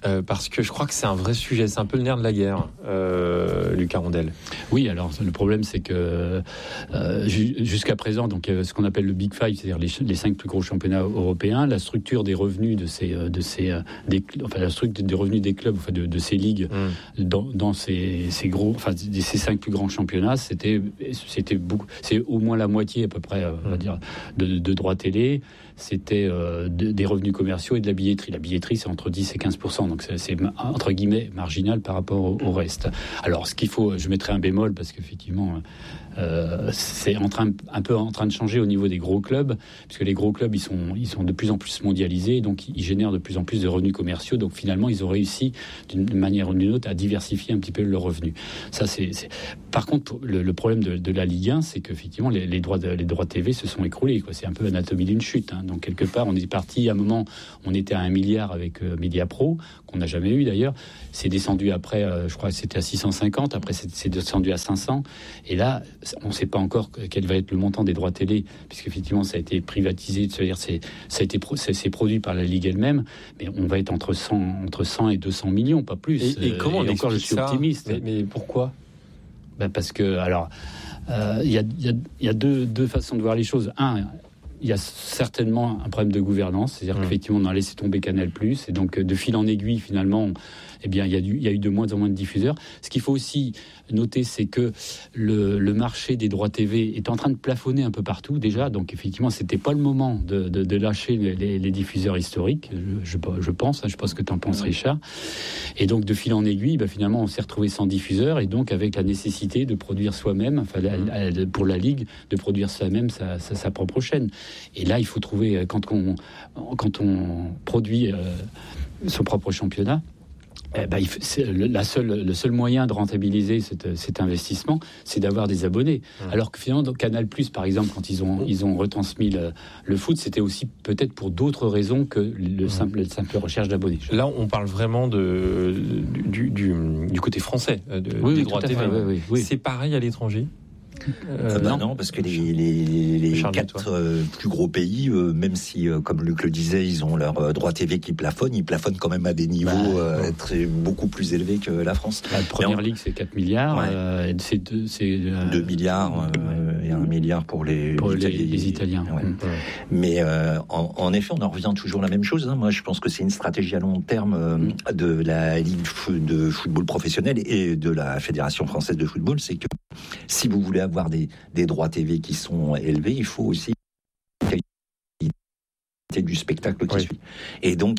parce que je crois que c'est un vrai sujet, c'est un peu le nerf de la guerre, Lucas Rondel. Oui, alors le problème c'est que jusqu'à présent, donc ce qu'on appelle le Big Five, c'est-à-dire les 5 plus gros championnats européens, la structure des revenus la structure des revenus des clubs, enfin de ces ligues dans ces gros, enfin ces 5 plus grands championnats, c'était beaucoup, c'est au moins la moitié à peu près, on va dire, de droits télé. C'était des revenus commerciaux et de la billetterie. La billetterie, c'est entre 10 et 15%, donc c'est entre guillemets marginal par rapport au reste. Alors, ce qu'il faut, je mettrai un bémol parce qu'effectivement, c'est un peu en train de changer au niveau des gros clubs, puisque les gros clubs, ils sont de plus en plus mondialisés, donc ils génèrent de plus en plus de revenus commerciaux. Donc finalement, ils ont réussi d'une manière ou d'une autre à diversifier un petit peu leurs revenus. Ça, c'est. Par contre, le problème de la Ligue 1, c'est qu'effectivement, les droits TV se sont écroulés, quoi. C'est un peu l'anatomie d'une chute, hein. Donc quelque part, on est parti à un moment, on était à 1 milliard avec Mediapro, qu'on n'a jamais eu d'ailleurs. C'est descendu après, je crois que c'était à 650, après c'est descendu à 500. Et là, on ne sait pas encore quel va être le montant des droits télé, puisqu'effectivement, ça a été privatisé, c'est-à-dire c'est produit par la Ligue elle-même, mais on va être entre 100 et 200 millions, pas plus. Et comment on encore, je suis optimiste. Mais pourquoi ? Parce que, alors, il y a deux façons de voir les choses. Il y a certainement un problème de gouvernance, c'est-à-dire qu'effectivement, on a laissé tomber Canal+, et donc de fil en aiguille, finalement, il y a eu de moins en moins de diffuseurs. Ce qu'il faut aussi noter, c'est que le marché des droits TV est en train de plafonner un peu partout déjà, donc effectivement, c'était pas le moment de lâcher les diffuseurs historiques, je pense, je sais pas ce que tu en penses, Richard. Et donc, de fil en aiguille, finalement, on s'est retrouvé sans diffuseur, et donc avec la nécessité de produire soi-même, pour la Ligue, de produire soi-même sa propre chaîne. Et là, il faut trouver, quand on produit son propre championnat, le seul moyen de rentabiliser cet investissement, c'est d'avoir des abonnés. Alors que finalement, dans Canal+, par exemple, quand ils ont retransmis le foot, c'était aussi peut-être pour d'autres raisons que la simple recherche d'abonnés. Là, on parle vraiment du côté français des droits TV. Oui. C'est pareil à l'étranger ? Non, parce que les 4 plus gros pays, même si, comme Luc le disait, ils ont leur droit TV qui plafonne, ils plafonnent quand même à des niveaux beaucoup plus élevés que la France. La première ligue, c'est 4 milliards. C'est 2 milliards et 1 milliard pour les Italiens. Ouais. Mais en effet, on en revient toujours à la même chose. Moi, je pense que c'est une stratégie à long terme de la Ligue de football professionnel et de la Fédération française de football. C'est que si vous voulez avoir des droits TV qui sont élevés, il faut aussi la qualité du spectacle qui suit. Et donc,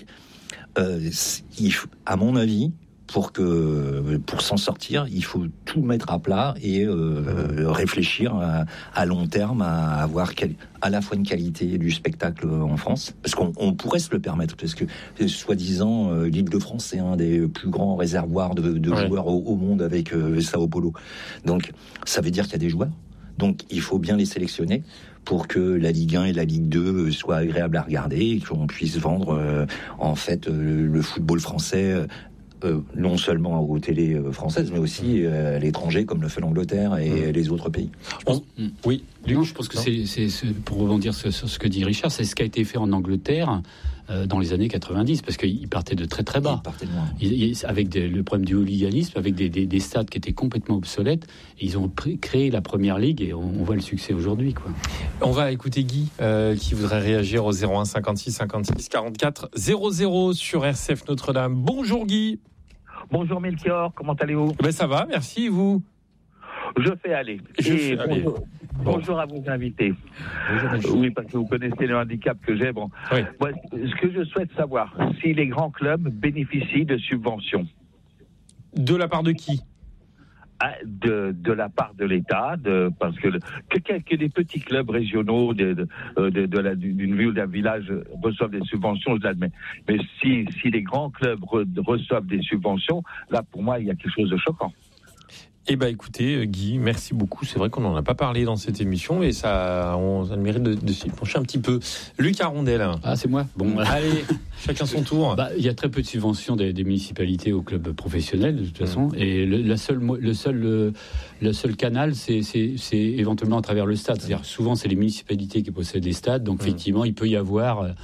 à mon avis, pour s'en sortir, il faut tout mettre à plat et réfléchir à long terme à avoir à la fois une qualité du spectacle en France, parce qu'on pourrait se le permettre, parce que soi-disant l'Île de France c'est un des plus grands réservoirs de joueurs au monde avec Sao Paulo. Donc ça veut dire qu'il y a des joueurs. Donc il faut bien les sélectionner pour que la Ligue 1 et la Ligue 2 soient agréables à regarder et qu'on puisse vendre le football français. Non seulement aux télés françaises, mais aussi à l'étranger, comme le fait l'Angleterre et les autres pays. Oui, je pense que c'est pour rebondir sur ce que dit Richard, c'est ce qui a été fait en Angleterre dans les années 90, parce qu'ils partaient de très très bas. Avec le problème du hooliganisme, avec des stades qui étaient complètement obsolètes, ils ont créé la première ligue et on voit le succès aujourd'hui, quoi. On va écouter Guy qui voudrait réagir au 01 56 56 44 00 sur RCF Notre-Dame. Bonjour Guy. Bonjour Melchior, comment allez-vous ? Ça va, merci, et vous ? Je fais aller. Bonjour à vos invités. Bonjour. Oui, parce que vous connaissez le handicap que j'ai. Bon. Oui. Moi, ce que je souhaite savoir, si les grands clubs bénéficient de subventions. De la part de qui ? De la part de l'État, parce que des petits clubs régionaux d'une ville ou d'un village reçoivent des subventions, je l'admets. Mais si les grands clubs reçoivent des subventions, là pour moi il y a quelque chose de choquant. Écoutez, Guy, merci beaucoup. C'est vrai qu'on n'en a pas parlé dans cette émission et ça a le mérite de s'y pencher un petit peu. Lucas Rondel. Ah, c'est moi. Bon, allez, chacun son tour. Il y a très peu de subventions des municipalités aux clubs professionnels, de toute façon. Et le seul canal, c'est éventuellement à travers le stade. C'est-à-dire, souvent, c'est les municipalités qui possèdent les stades. Donc, effectivement, il peut y avoir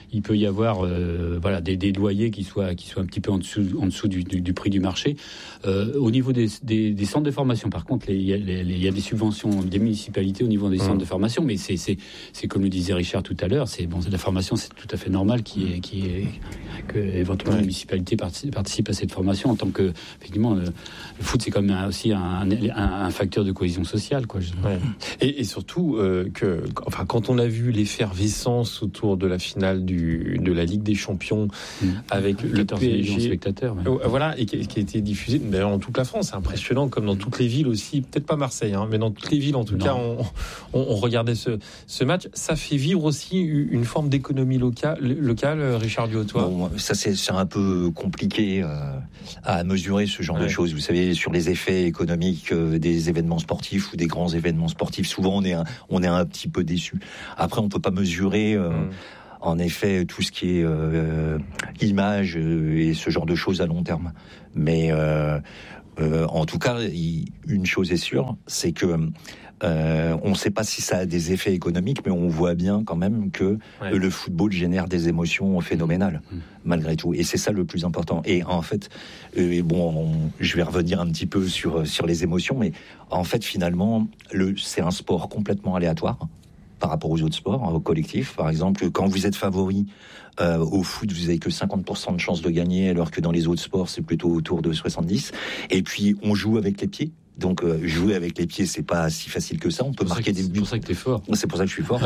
il peut y avoir des loyers qui soient un petit peu en dessous du prix du marché. Au niveau des centres de formation, par contre, il y a des subventions des municipalités au niveau des centres de formation, mais c'est comme le disait Richard tout à l'heure, la formation, c'est tout à fait normal que éventuellement la municipalité participe à cette formation, en tant que, effectivement, le foot, c'est quand même aussi un facteur de cohésion sociale, quoi. Et surtout quand on a vu l'effervescence autour de la finale de la Ligue des Champions avec le 14 millions de spectateurs, voilà, et qui a été diffusé d'ailleurs dans toute la France, c'est impressionnant, comme dans toutes les villes aussi, peut-être pas Marseille, mais dans toutes les villes en tout cas, on regardait ce match. Ça fait vivre aussi une forme d'économie locale, Richard Duhautois. Bon, ça c'est un peu compliqué à mesurer ce genre de choses. Vous savez, sur les effets économiques des événements sportifs ou des grands événements sportifs, souvent on est un petit peu déçu. Après, on peut pas mesurer. En effet, tout ce qui est image et ce genre de choses à long terme. Mais en tout cas, une chose est sûre, c'est que on ne sait pas si ça a des effets économiques, mais on voit bien quand même que le football génère des émotions phénoménales, malgré tout. Et c'est ça le plus important. Et en fait, je vais revenir un petit peu sur les émotions, mais en fait, finalement, c'est un sport complètement aléatoire par rapport aux autres sports, au collectif. Par exemple, quand vous êtes favori au foot, vous avez que 50% de chances de gagner, alors que dans les autres sports, c'est plutôt autour de 70%. Et puis, on joue avec les pieds. Donc, jouer avec les pieds, c'est pas si facile que ça. On peut marquer des buts. C'est pour ça que t'es fort. C'est pour ça que je suis fort.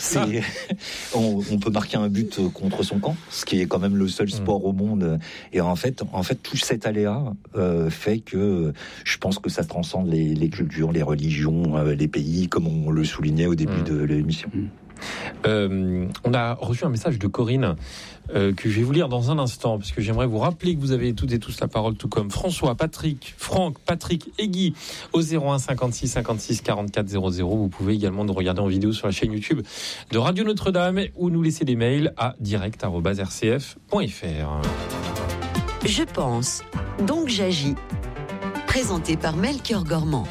On peut marquer un but contre son camp, ce qui est quand même le seul sport au monde. Et en fait, tout cet aléa fait que je pense que ça transcende les cultures, les religions, les pays, comme on le soulignait au début de l'émission. On a reçu un message de Corinne que je vais vous lire dans un instant, parce que j'aimerais vous rappeler que vous avez toutes et tous la parole, tout comme François, Patrick, Franck, Patrick et Guy au 01 56 56 44 00. Vous pouvez également nous regarder en vidéo sur la chaîne YouTube de Radio Notre-Dame ou nous laisser des mails à direct@rcf.fr. Je pense, donc j'agis. Présenté par Melchior Gormand.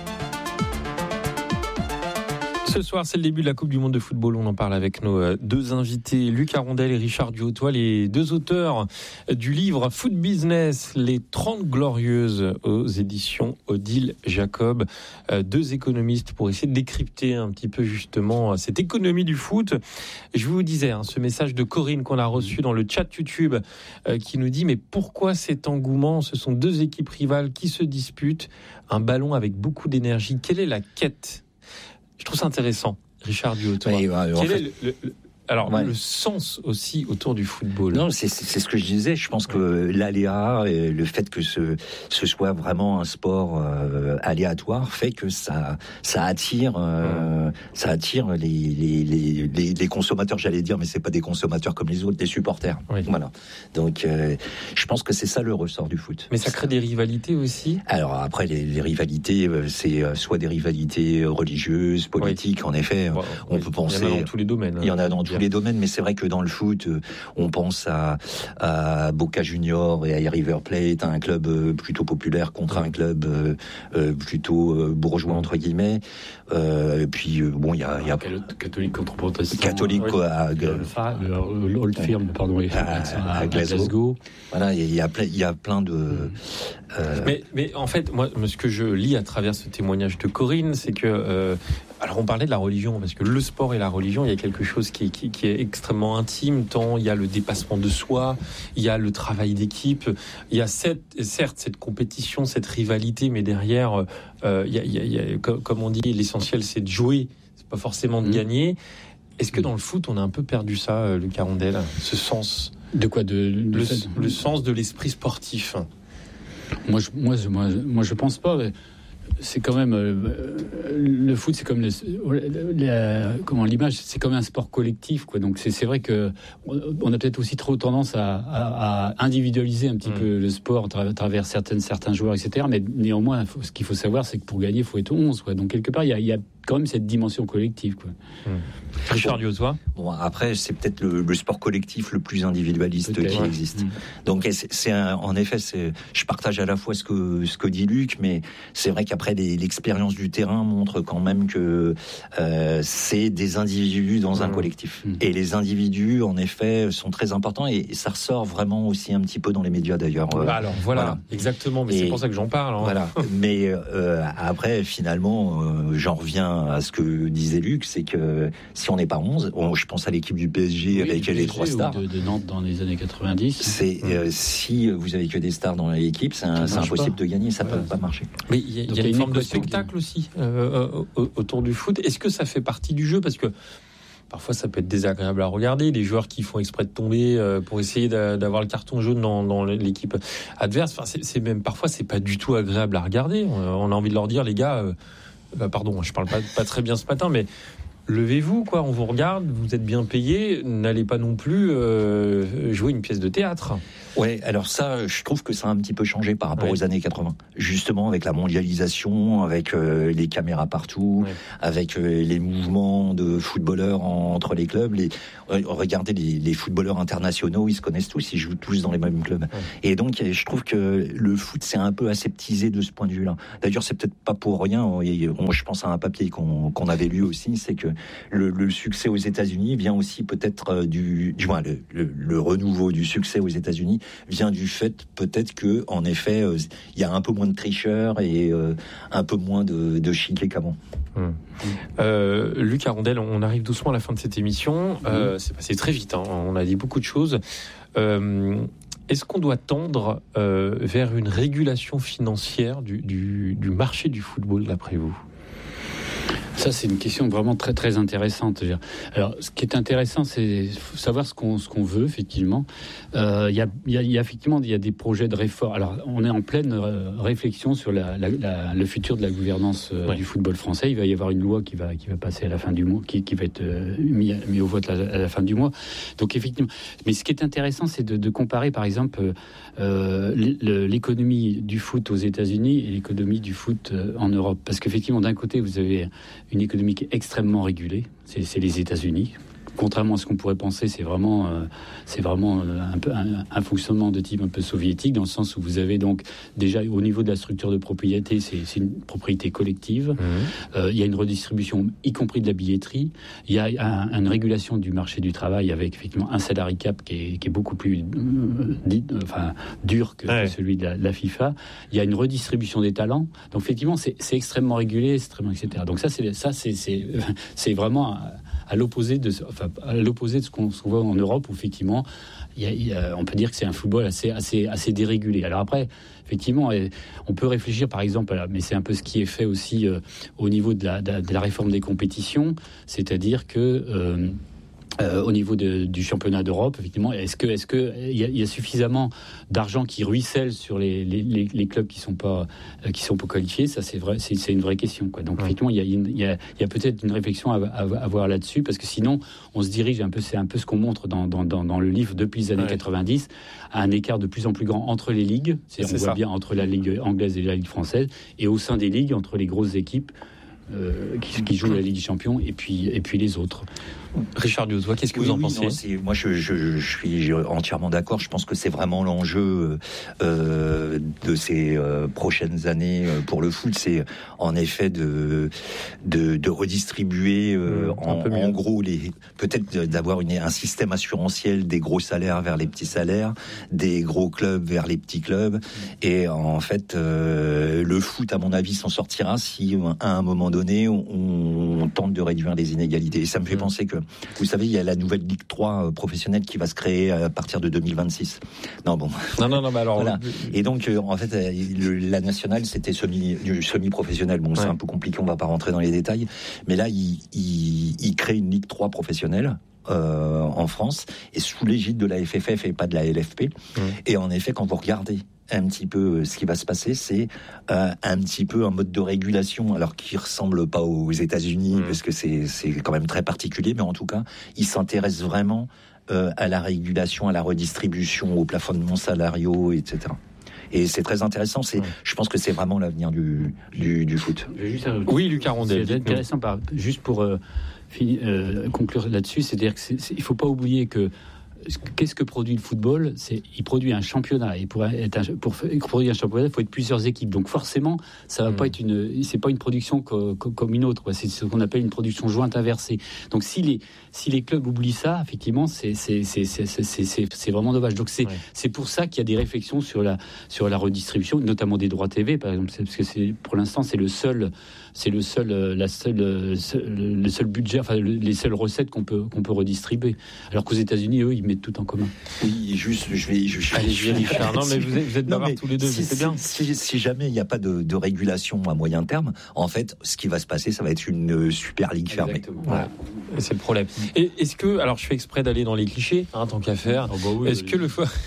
Ce soir, c'est le début de la Coupe du Monde de football. On en parle avec nos deux invités, Luc Arondel et Richard Duhautois, les deux auteurs du livre Foot Business, les 30 Glorieuses aux éditions Odile Jacob. Deux économistes pour essayer de décrypter un petit peu justement cette économie du foot. Je vous disais, ce message de Corinne qu'on a reçu dans le chat YouTube qui nous dit « Mais pourquoi cet engouement ? Ce sont deux équipes rivales qui se disputent. Un ballon avec beaucoup d'énergie. Quelle est la quête ?» Je trouve ça intéressant, Richard Duhautois. Quel est le sens aussi autour du football? Non, c'est ce que je disais. Je pense que l'aléa et le fait que ce soit vraiment un sport aléatoire fait que ça attire les consommateurs, j'allais dire, mais c'est pas des consommateurs comme les autres, des supporters. Oui. Voilà. Donc, je pense que c'est ça le ressort du foot. Mais ça crée des rivalités aussi. Alors après, les rivalités, c'est soit des rivalités religieuses, politiques. En effet, on peut penser. Il y en a dans tous les domaines. Il y en a dans tous les domaines, mais c'est vrai que dans le foot, on pense à Boca Juniors et à River Plate, un club plutôt populaire contre un club plutôt bourgeois entre guillemets. Et puis il y a catholique contre protestant. Catholique à Old Firm, pardon, à Glasgow. Voilà, il y a plein de. Mais en fait, moi, ce que je lis à travers ce témoignage de Corinne, c'est que alors on parlait de la religion, parce que le sport et la religion, il y a quelque chose qui est extrêmement intime, tant il y a le dépassement de soi, il y a le travail d'équipe, il y a certes cette compétition, cette rivalité, mais derrière, il y a, comme on dit, l'essentiel c'est de jouer, c'est pas forcément de gagner. Est-ce que dans le foot, on a un peu perdu ça, Luc Arondel, ce sens? De quoi? Le sens de l'esprit sportif. Moi, je pense pas. C'est quand même le foot, c'est comme l'image, c'est comme un sport collectif, quoi. Donc c'est vrai que on a peut-être aussi trop tendance à individualiser un petit peu le sport à travers certains joueurs, etc. Mais néanmoins, ce qu'il faut savoir, c'est que pour gagner, il faut être 11, quoi. Donc quelque part, il y a quand même cette dimension collective, quoi. Richard Diosua. Bon, après, c'est peut-être le sport collectif le plus individualiste qui existe. Donc, en effet, je partage à la fois ce que dit Luc, mais c'est vrai qu'après, l'expérience du terrain montre quand même que c'est des individus dans un collectif. Et les individus, en effet, sont très importants, et ça ressort vraiment aussi un petit peu dans les médias, d'ailleurs. Alors, voilà, exactement, mais c'est pour ça que j'en parle. Hein. Voilà. Mais après, finalement, j'en reviens à ce que disait Luc, c'est que si on n'est pas 11, je pense à l'équipe du PSG avec les 3 stars. De Nantes dans les années 90. Si vous avez que des stars dans l'équipe, c'est impossible de gagner, ça ne peut pas marcher. Mais il y a une forme de spectacle aussi autour du foot. Est-ce que ça fait partie du jeu ? Parce que parfois, ça peut être désagréable à regarder. Des joueurs qui font exprès de tomber pour essayer d'avoir le carton jaune dans l'équipe adverse. Enfin, parfois, c'est pas du tout agréable à regarder. On a envie de leur dire, les gars, pardon, je parle pas très bien ce matin, mais levez-vous, quoi. On vous regarde, vous êtes bien payé. N'allez pas non plus jouer une pièce de théâtre. Ouais, alors ça, je trouve que ça a un petit peu changé par rapport aux années 80. Justement, avec la mondialisation, avec les caméras partout, avec les mouvements de footballeurs entre les clubs. Regardez les footballeurs internationaux, ils se connaissent tous, ils jouent tous dans les mêmes clubs. Et donc, je trouve que le foot s'est un peu aseptisé de ce point de vue-là. D'ailleurs, c'est peut-être pas pour rien. Je pense à un papier qu'on avait lu aussi, c'est que le succès aux États-Unis vient aussi peut-être le renouveau du succès aux États-Unis vient du fait peut-être que en effet il y a un peu moins de tricheurs et un peu moins de chic et qu'avant. Luc Arondel, on arrive doucement à la fin de cette émission. C'est passé très vite, hein. On a dit beaucoup de choses. Est-ce qu'on doit tendre vers une régulation financière du marché du football d'après vous ? Ça, c'est une question vraiment très très intéressante. Alors, ce qui est intéressant, c'est savoir ce qu'on veut effectivement. Il y a effectivement des projets de réforme. Alors, on est en pleine réflexion sur le futur de la gouvernance du football français. Il va y avoir une loi qui va passer à la fin du mois, qui va être mis au vote à la fin du mois. Donc effectivement, mais ce qui est intéressant, c'est de comparer, par exemple, l'économie du foot aux États-Unis et l'économie du foot en Europe, parce qu'effectivement, d'un côté, vous avez une économie qui est extrêmement régulée, c'est les États-Unis. Contrairement à ce qu'on pourrait penser, c'est vraiment un peu un fonctionnement de type un peu soviétique, dans le sens où vous avez donc déjà au niveau de la structure de propriété, c'est une propriété collective. Il y a une redistribution, y compris de la billetterie. Il y a une régulation du marché du travail avec effectivement un salary cap qui est beaucoup plus dur que celui de la FIFA. Il y a une redistribution des talents. Donc effectivement, c'est extrêmement régulé, etc. Donc ça c'est vraiment à l'opposé de ce qu'on voit en Europe, où effectivement, on peut dire que c'est un football assez dérégulé. Alors après, effectivement, on peut réfléchir, par exemple, mais c'est un peu ce qui est fait aussi au niveau de la réforme des compétitions, c'est-à-dire que au niveau du championnat d'Europe, effectivement, est-ce que il y a suffisamment d'argent qui ruisselle sur les clubs qui sont pas qualifiés? Ça, c'est vrai, c'est une vraie question, quoi. Donc effectivement, il y a peut-être une réflexion à avoir là-dessus, parce que sinon, on se dirige c'est un peu ce qu'on montre dans le livre depuis les années 90, à un écart de plus en plus grand entre les ligues. On voit bien entre la Ligue anglaise et la Ligue française, et au sein des ligues, entre les grosses équipes qui jouent la Ligue des Champions et puis les autres. Richard Diosua, qu'est-ce que vous en pensez ? Moi, je suis entièrement d'accord. Je pense que c'est vraiment l'enjeu de ces prochaines années pour le foot. C'est en effet de redistribuer en gros peut-être d'avoir un système assurantiel des gros salaires vers les petits salaires, des gros clubs vers les petits clubs. Et en fait, le foot, à mon avis, s'en sortira si à un moment donné on tente de réduire les inégalités. Et ça me fait penser que, vous savez, il y a la nouvelle Ligue 3 professionnelle qui va se créer à partir de 2026. Non, mais alors... Voilà. Et donc, en fait, la nationale, c'était semi-professionnel. Bon, c'est un peu compliqué, on va pas rentrer dans les détails. Mais là, il crée une Ligue 3 professionnelle en France, et sous l'égide de la FFF et pas de la LFP. Et en effet, quand vous regardez un petit peu ce qui va se passer, c'est un petit peu un mode de régulation, alors qui ressemble pas aux États-Unis, parce que c'est quand même très particulier, mais en tout cas, ils s'intéressent vraiment à la régulation, à la redistribution, aux plafonnements salariaux, etc. Et c'est très intéressant. Je pense que c'est vraiment l'avenir du foot. Oui, Lucas Rondel. C'est intéressant, juste pour conclure là-dessus, c'est-à-dire qu'il ne faut pas oublier que qu'est-ce que produit le football ? Il produit un championnat, et pour produire un championnat, il faut être plusieurs équipes. Donc forcément, ça va pas être c'est pas une production comme une autre. C'est ce qu'on appelle une production jointe inversée. Donc si les clubs oublient ça, effectivement, c'est vraiment dommage. Donc c'est pour ça qu'il y a des réflexions sur la redistribution, notamment des droits TV, par exemple, parce que pour l'instant c'est le seul budget, enfin les seules recettes qu'on peut redistribuer. Alors qu'aux États-Unis, eux, ils mettent tout en commun. Oui, juste, Allez, Richard. Non, mais vous êtes bavards tous les deux, c'est bien. Si jamais il n'y a pas de régulation à moyen terme, en fait, ce qui va se passer, ça va être une Super Ligue fermée. Voilà. C'est le problème. Et est-ce que, alors je fais exprès d'aller dans les clichés, tant qu'à faire, est-ce que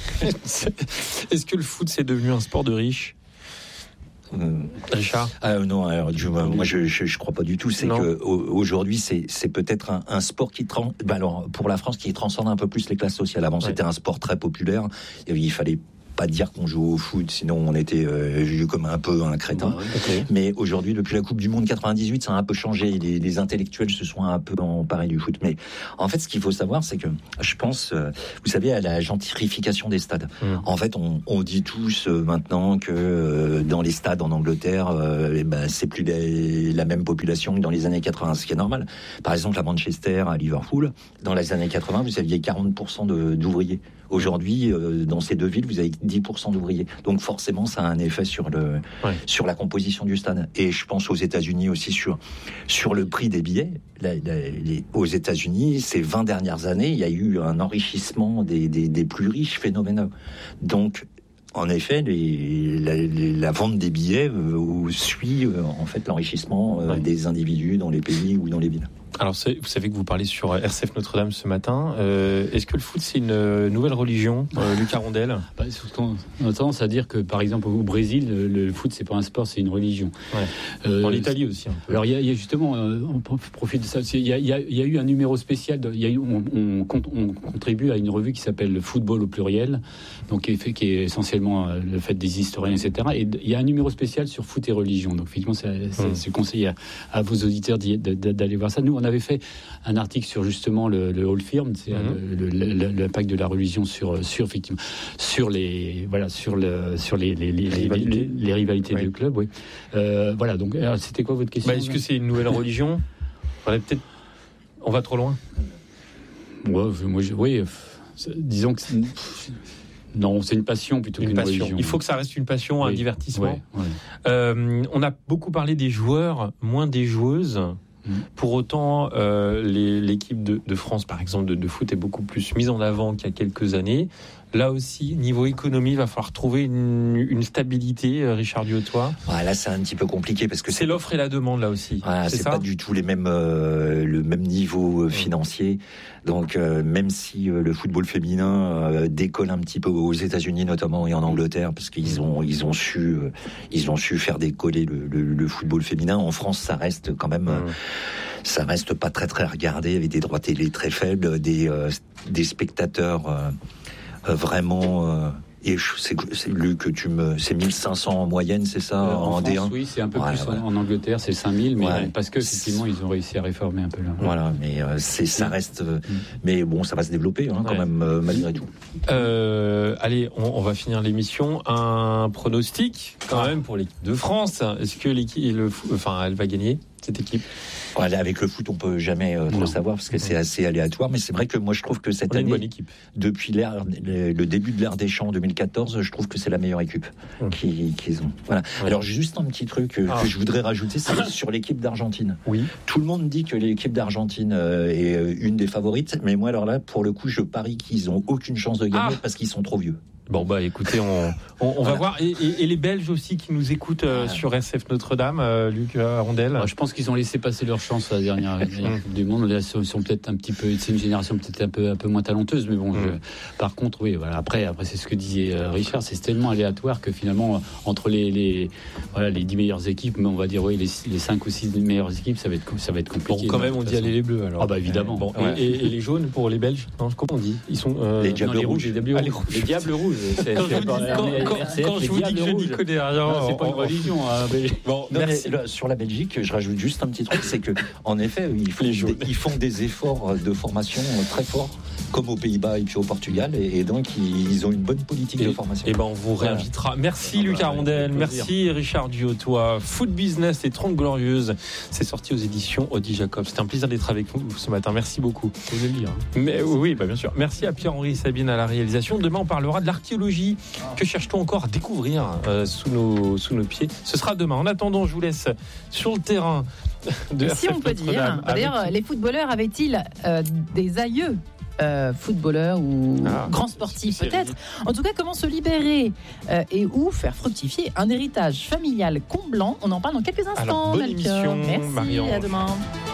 le foot c'est devenu un sport de riches ? Richard? Non, alors, moi je crois pas du tout. C'est que aujourd'hui c'est peut-être un sport qui alors pour la France qui transcende un peu plus les classes sociales. Avant c'était un sport très populaire. Il fallait pas dire qu'on joue au foot, sinon on était vu comme un peu un crétin. Okay. Mais aujourd'hui, depuis la Coupe du Monde 98, ça a un peu changé. Les intellectuels se sont un peu emparés du foot. Mais en fait, ce qu'il faut savoir, c'est que je pense, vous savez, à la gentrification des stades. En fait, on dit tous maintenant que dans les stades en Angleterre, c'est plus la même population que dans les années 80, ce qui est normal. Par exemple, à Manchester, à Liverpool, dans les années 80, vous aviez 40% d'ouvriers. Aujourd'hui, dans ces deux villes, vous avez 10% d'ouvriers. Donc forcément, ça a un effet sur la composition du stade. Et je pense aux États-Unis aussi sur le prix des billets. Aux États-Unis, ces 20 dernières années, il y a eu un enrichissement des plus riches phénoménal. Donc, en effet, la vente des billets suit en fait l'enrichissement des individus dans les pays ou dans les villes. Alors, vous savez que vous parlez sur RCF Notre-Dame ce matin. Est-ce que le foot, c'est une nouvelle religion, Lucas Rondel ? On a tendance à dire que, par exemple, au Brésil, le foot, c'est pas un sport, c'est une religion. En Italie aussi. Un peu. Alors, il y a justement, on profite de ça. Il y a eu un numéro spécial. On contribue à une revue qui s'appelle Football au pluriel, donc qui est essentiellement le fait des historiens, etc. Et il y a un numéro spécial sur foot et religion. Donc, effectivement, je conseille à vos auditeurs d'aller voir ça. Nous, on avait fait un article sur justement le Hall Firm, c'est l'impact de la religion sur les rivalités de clubs. Oui. Voilà. Donc, alors, c'était quoi votre question ? Est-ce que c'est une nouvelle religion ? On va trop loin. Oui. Disons que non, c'est une passion plutôt qu'une religion. Il faut que ça reste une passion, un divertissement. On a beaucoup parlé des joueurs, moins des joueuses. Pour autant, l'équipe de France, par exemple, de foot est beaucoup plus mise en avant qu'il y a quelques années. Là aussi, niveau économie, il va falloir trouver une stabilité, Richard Diotois. Là, c'est un petit peu compliqué parce que c'est l'offre et la demande là aussi. C'est pas du tout le même niveau financier. Donc, même si le football féminin décolle un petit peu aux États-Unis notamment et en Angleterre, parce qu'ils ont su faire décoller le football féminin. En France, ça reste quand même. Ça reste pas très très regardé, avec des droits télé très faibles, des spectateurs. Vraiment, et c'est lu que c'est 1500 en moyenne, c'est ça, en France, D1. Oui, c'est un peu plus. En Angleterre, c'est 5000, mais parce que effectivement, ils ont réussi à réformer un peu là. Voilà, mais ça reste. Mais bon, ça va se développer quand même malgré tout. Allez, on va finir l'émission. Un pronostic quand même pour l'équipe de France. Est-ce que elle va gagner cette équipe? Avec le foot, on peut jamais trop savoir parce que c'est assez aléatoire. Mais c'est vrai que moi, je trouve que cette année, depuis le début de l'ère Deschamps en 2014, je trouve que c'est la meilleure équipe qu'ils ont. Voilà. Alors, juste un petit truc que je voudrais rajouter, c'est sur l'équipe d'Argentine. Oui. Tout le monde dit que l'équipe d'Argentine est une des favorites, mais moi, alors là, pour le coup, je parie qu'ils ont aucune chance de gagner parce qu'ils sont trop vieux. Bon, écoutez, on va voir. Et les Belges aussi qui nous écoutent sur RCF Notre-Dame, Luc Rondel. Je pense qu'ils ont laissé passer leur chance à la dernière Coupe du Monde. Là, ils sont peut-être un petit peu. C'est une génération peut-être un peu moins talenteuse, mais bon. Par contre, oui. Voilà. Après, c'est ce que disait Richard. C'est tellement aléatoire que finalement, entre les 10 meilleures équipes, mais on va dire les 5 ou 6 meilleures équipes, ça va être compliqué. Bon, quand même, on dit aller les bleus alors. Évidemment. Et les jaunes pour les Belges. Non, comment on dit ? Ils sont les diables rouges. Les diables rouges. Quand je vous dis que je n'y connais rien, c'est pas une religion. Bon, Non, merci. mais sur la Belgique, je rajoute juste un petit truc, c'est que en effet, ils font des efforts de formation très forts, comme aux Pays-Bas et puis au Portugal, et donc ils ont une bonne politique de formation. Et ben on vous réinvitera. Merci Lucas Rondel, merci Richard Duhautois. Food Business, les 30 Glorieuses, c'est sorti aux éditions Audi Jacob. C'était un plaisir d'être avec vous ce matin. Merci beaucoup. Vous le lire. Mais oui, bien sûr. Merci à Pierre-Henri et Sabine à la réalisation. Demain, on parlera de l'archéologie. Que cherche-t-on encore à découvrir sous nos pieds? Ce sera demain. En attendant, je vous laisse sur le terrain de RCF si on peut dire. D'ailleurs, les footballeurs avaient-ils des aïeux footballeurs ou grands sportifs peut-être. En tout cas, comment se libérer et où faire fructifier un héritage familial comblant? On en parle dans quelques instants. Alors, bonne émission, Merci, Marie-Ange. à demain.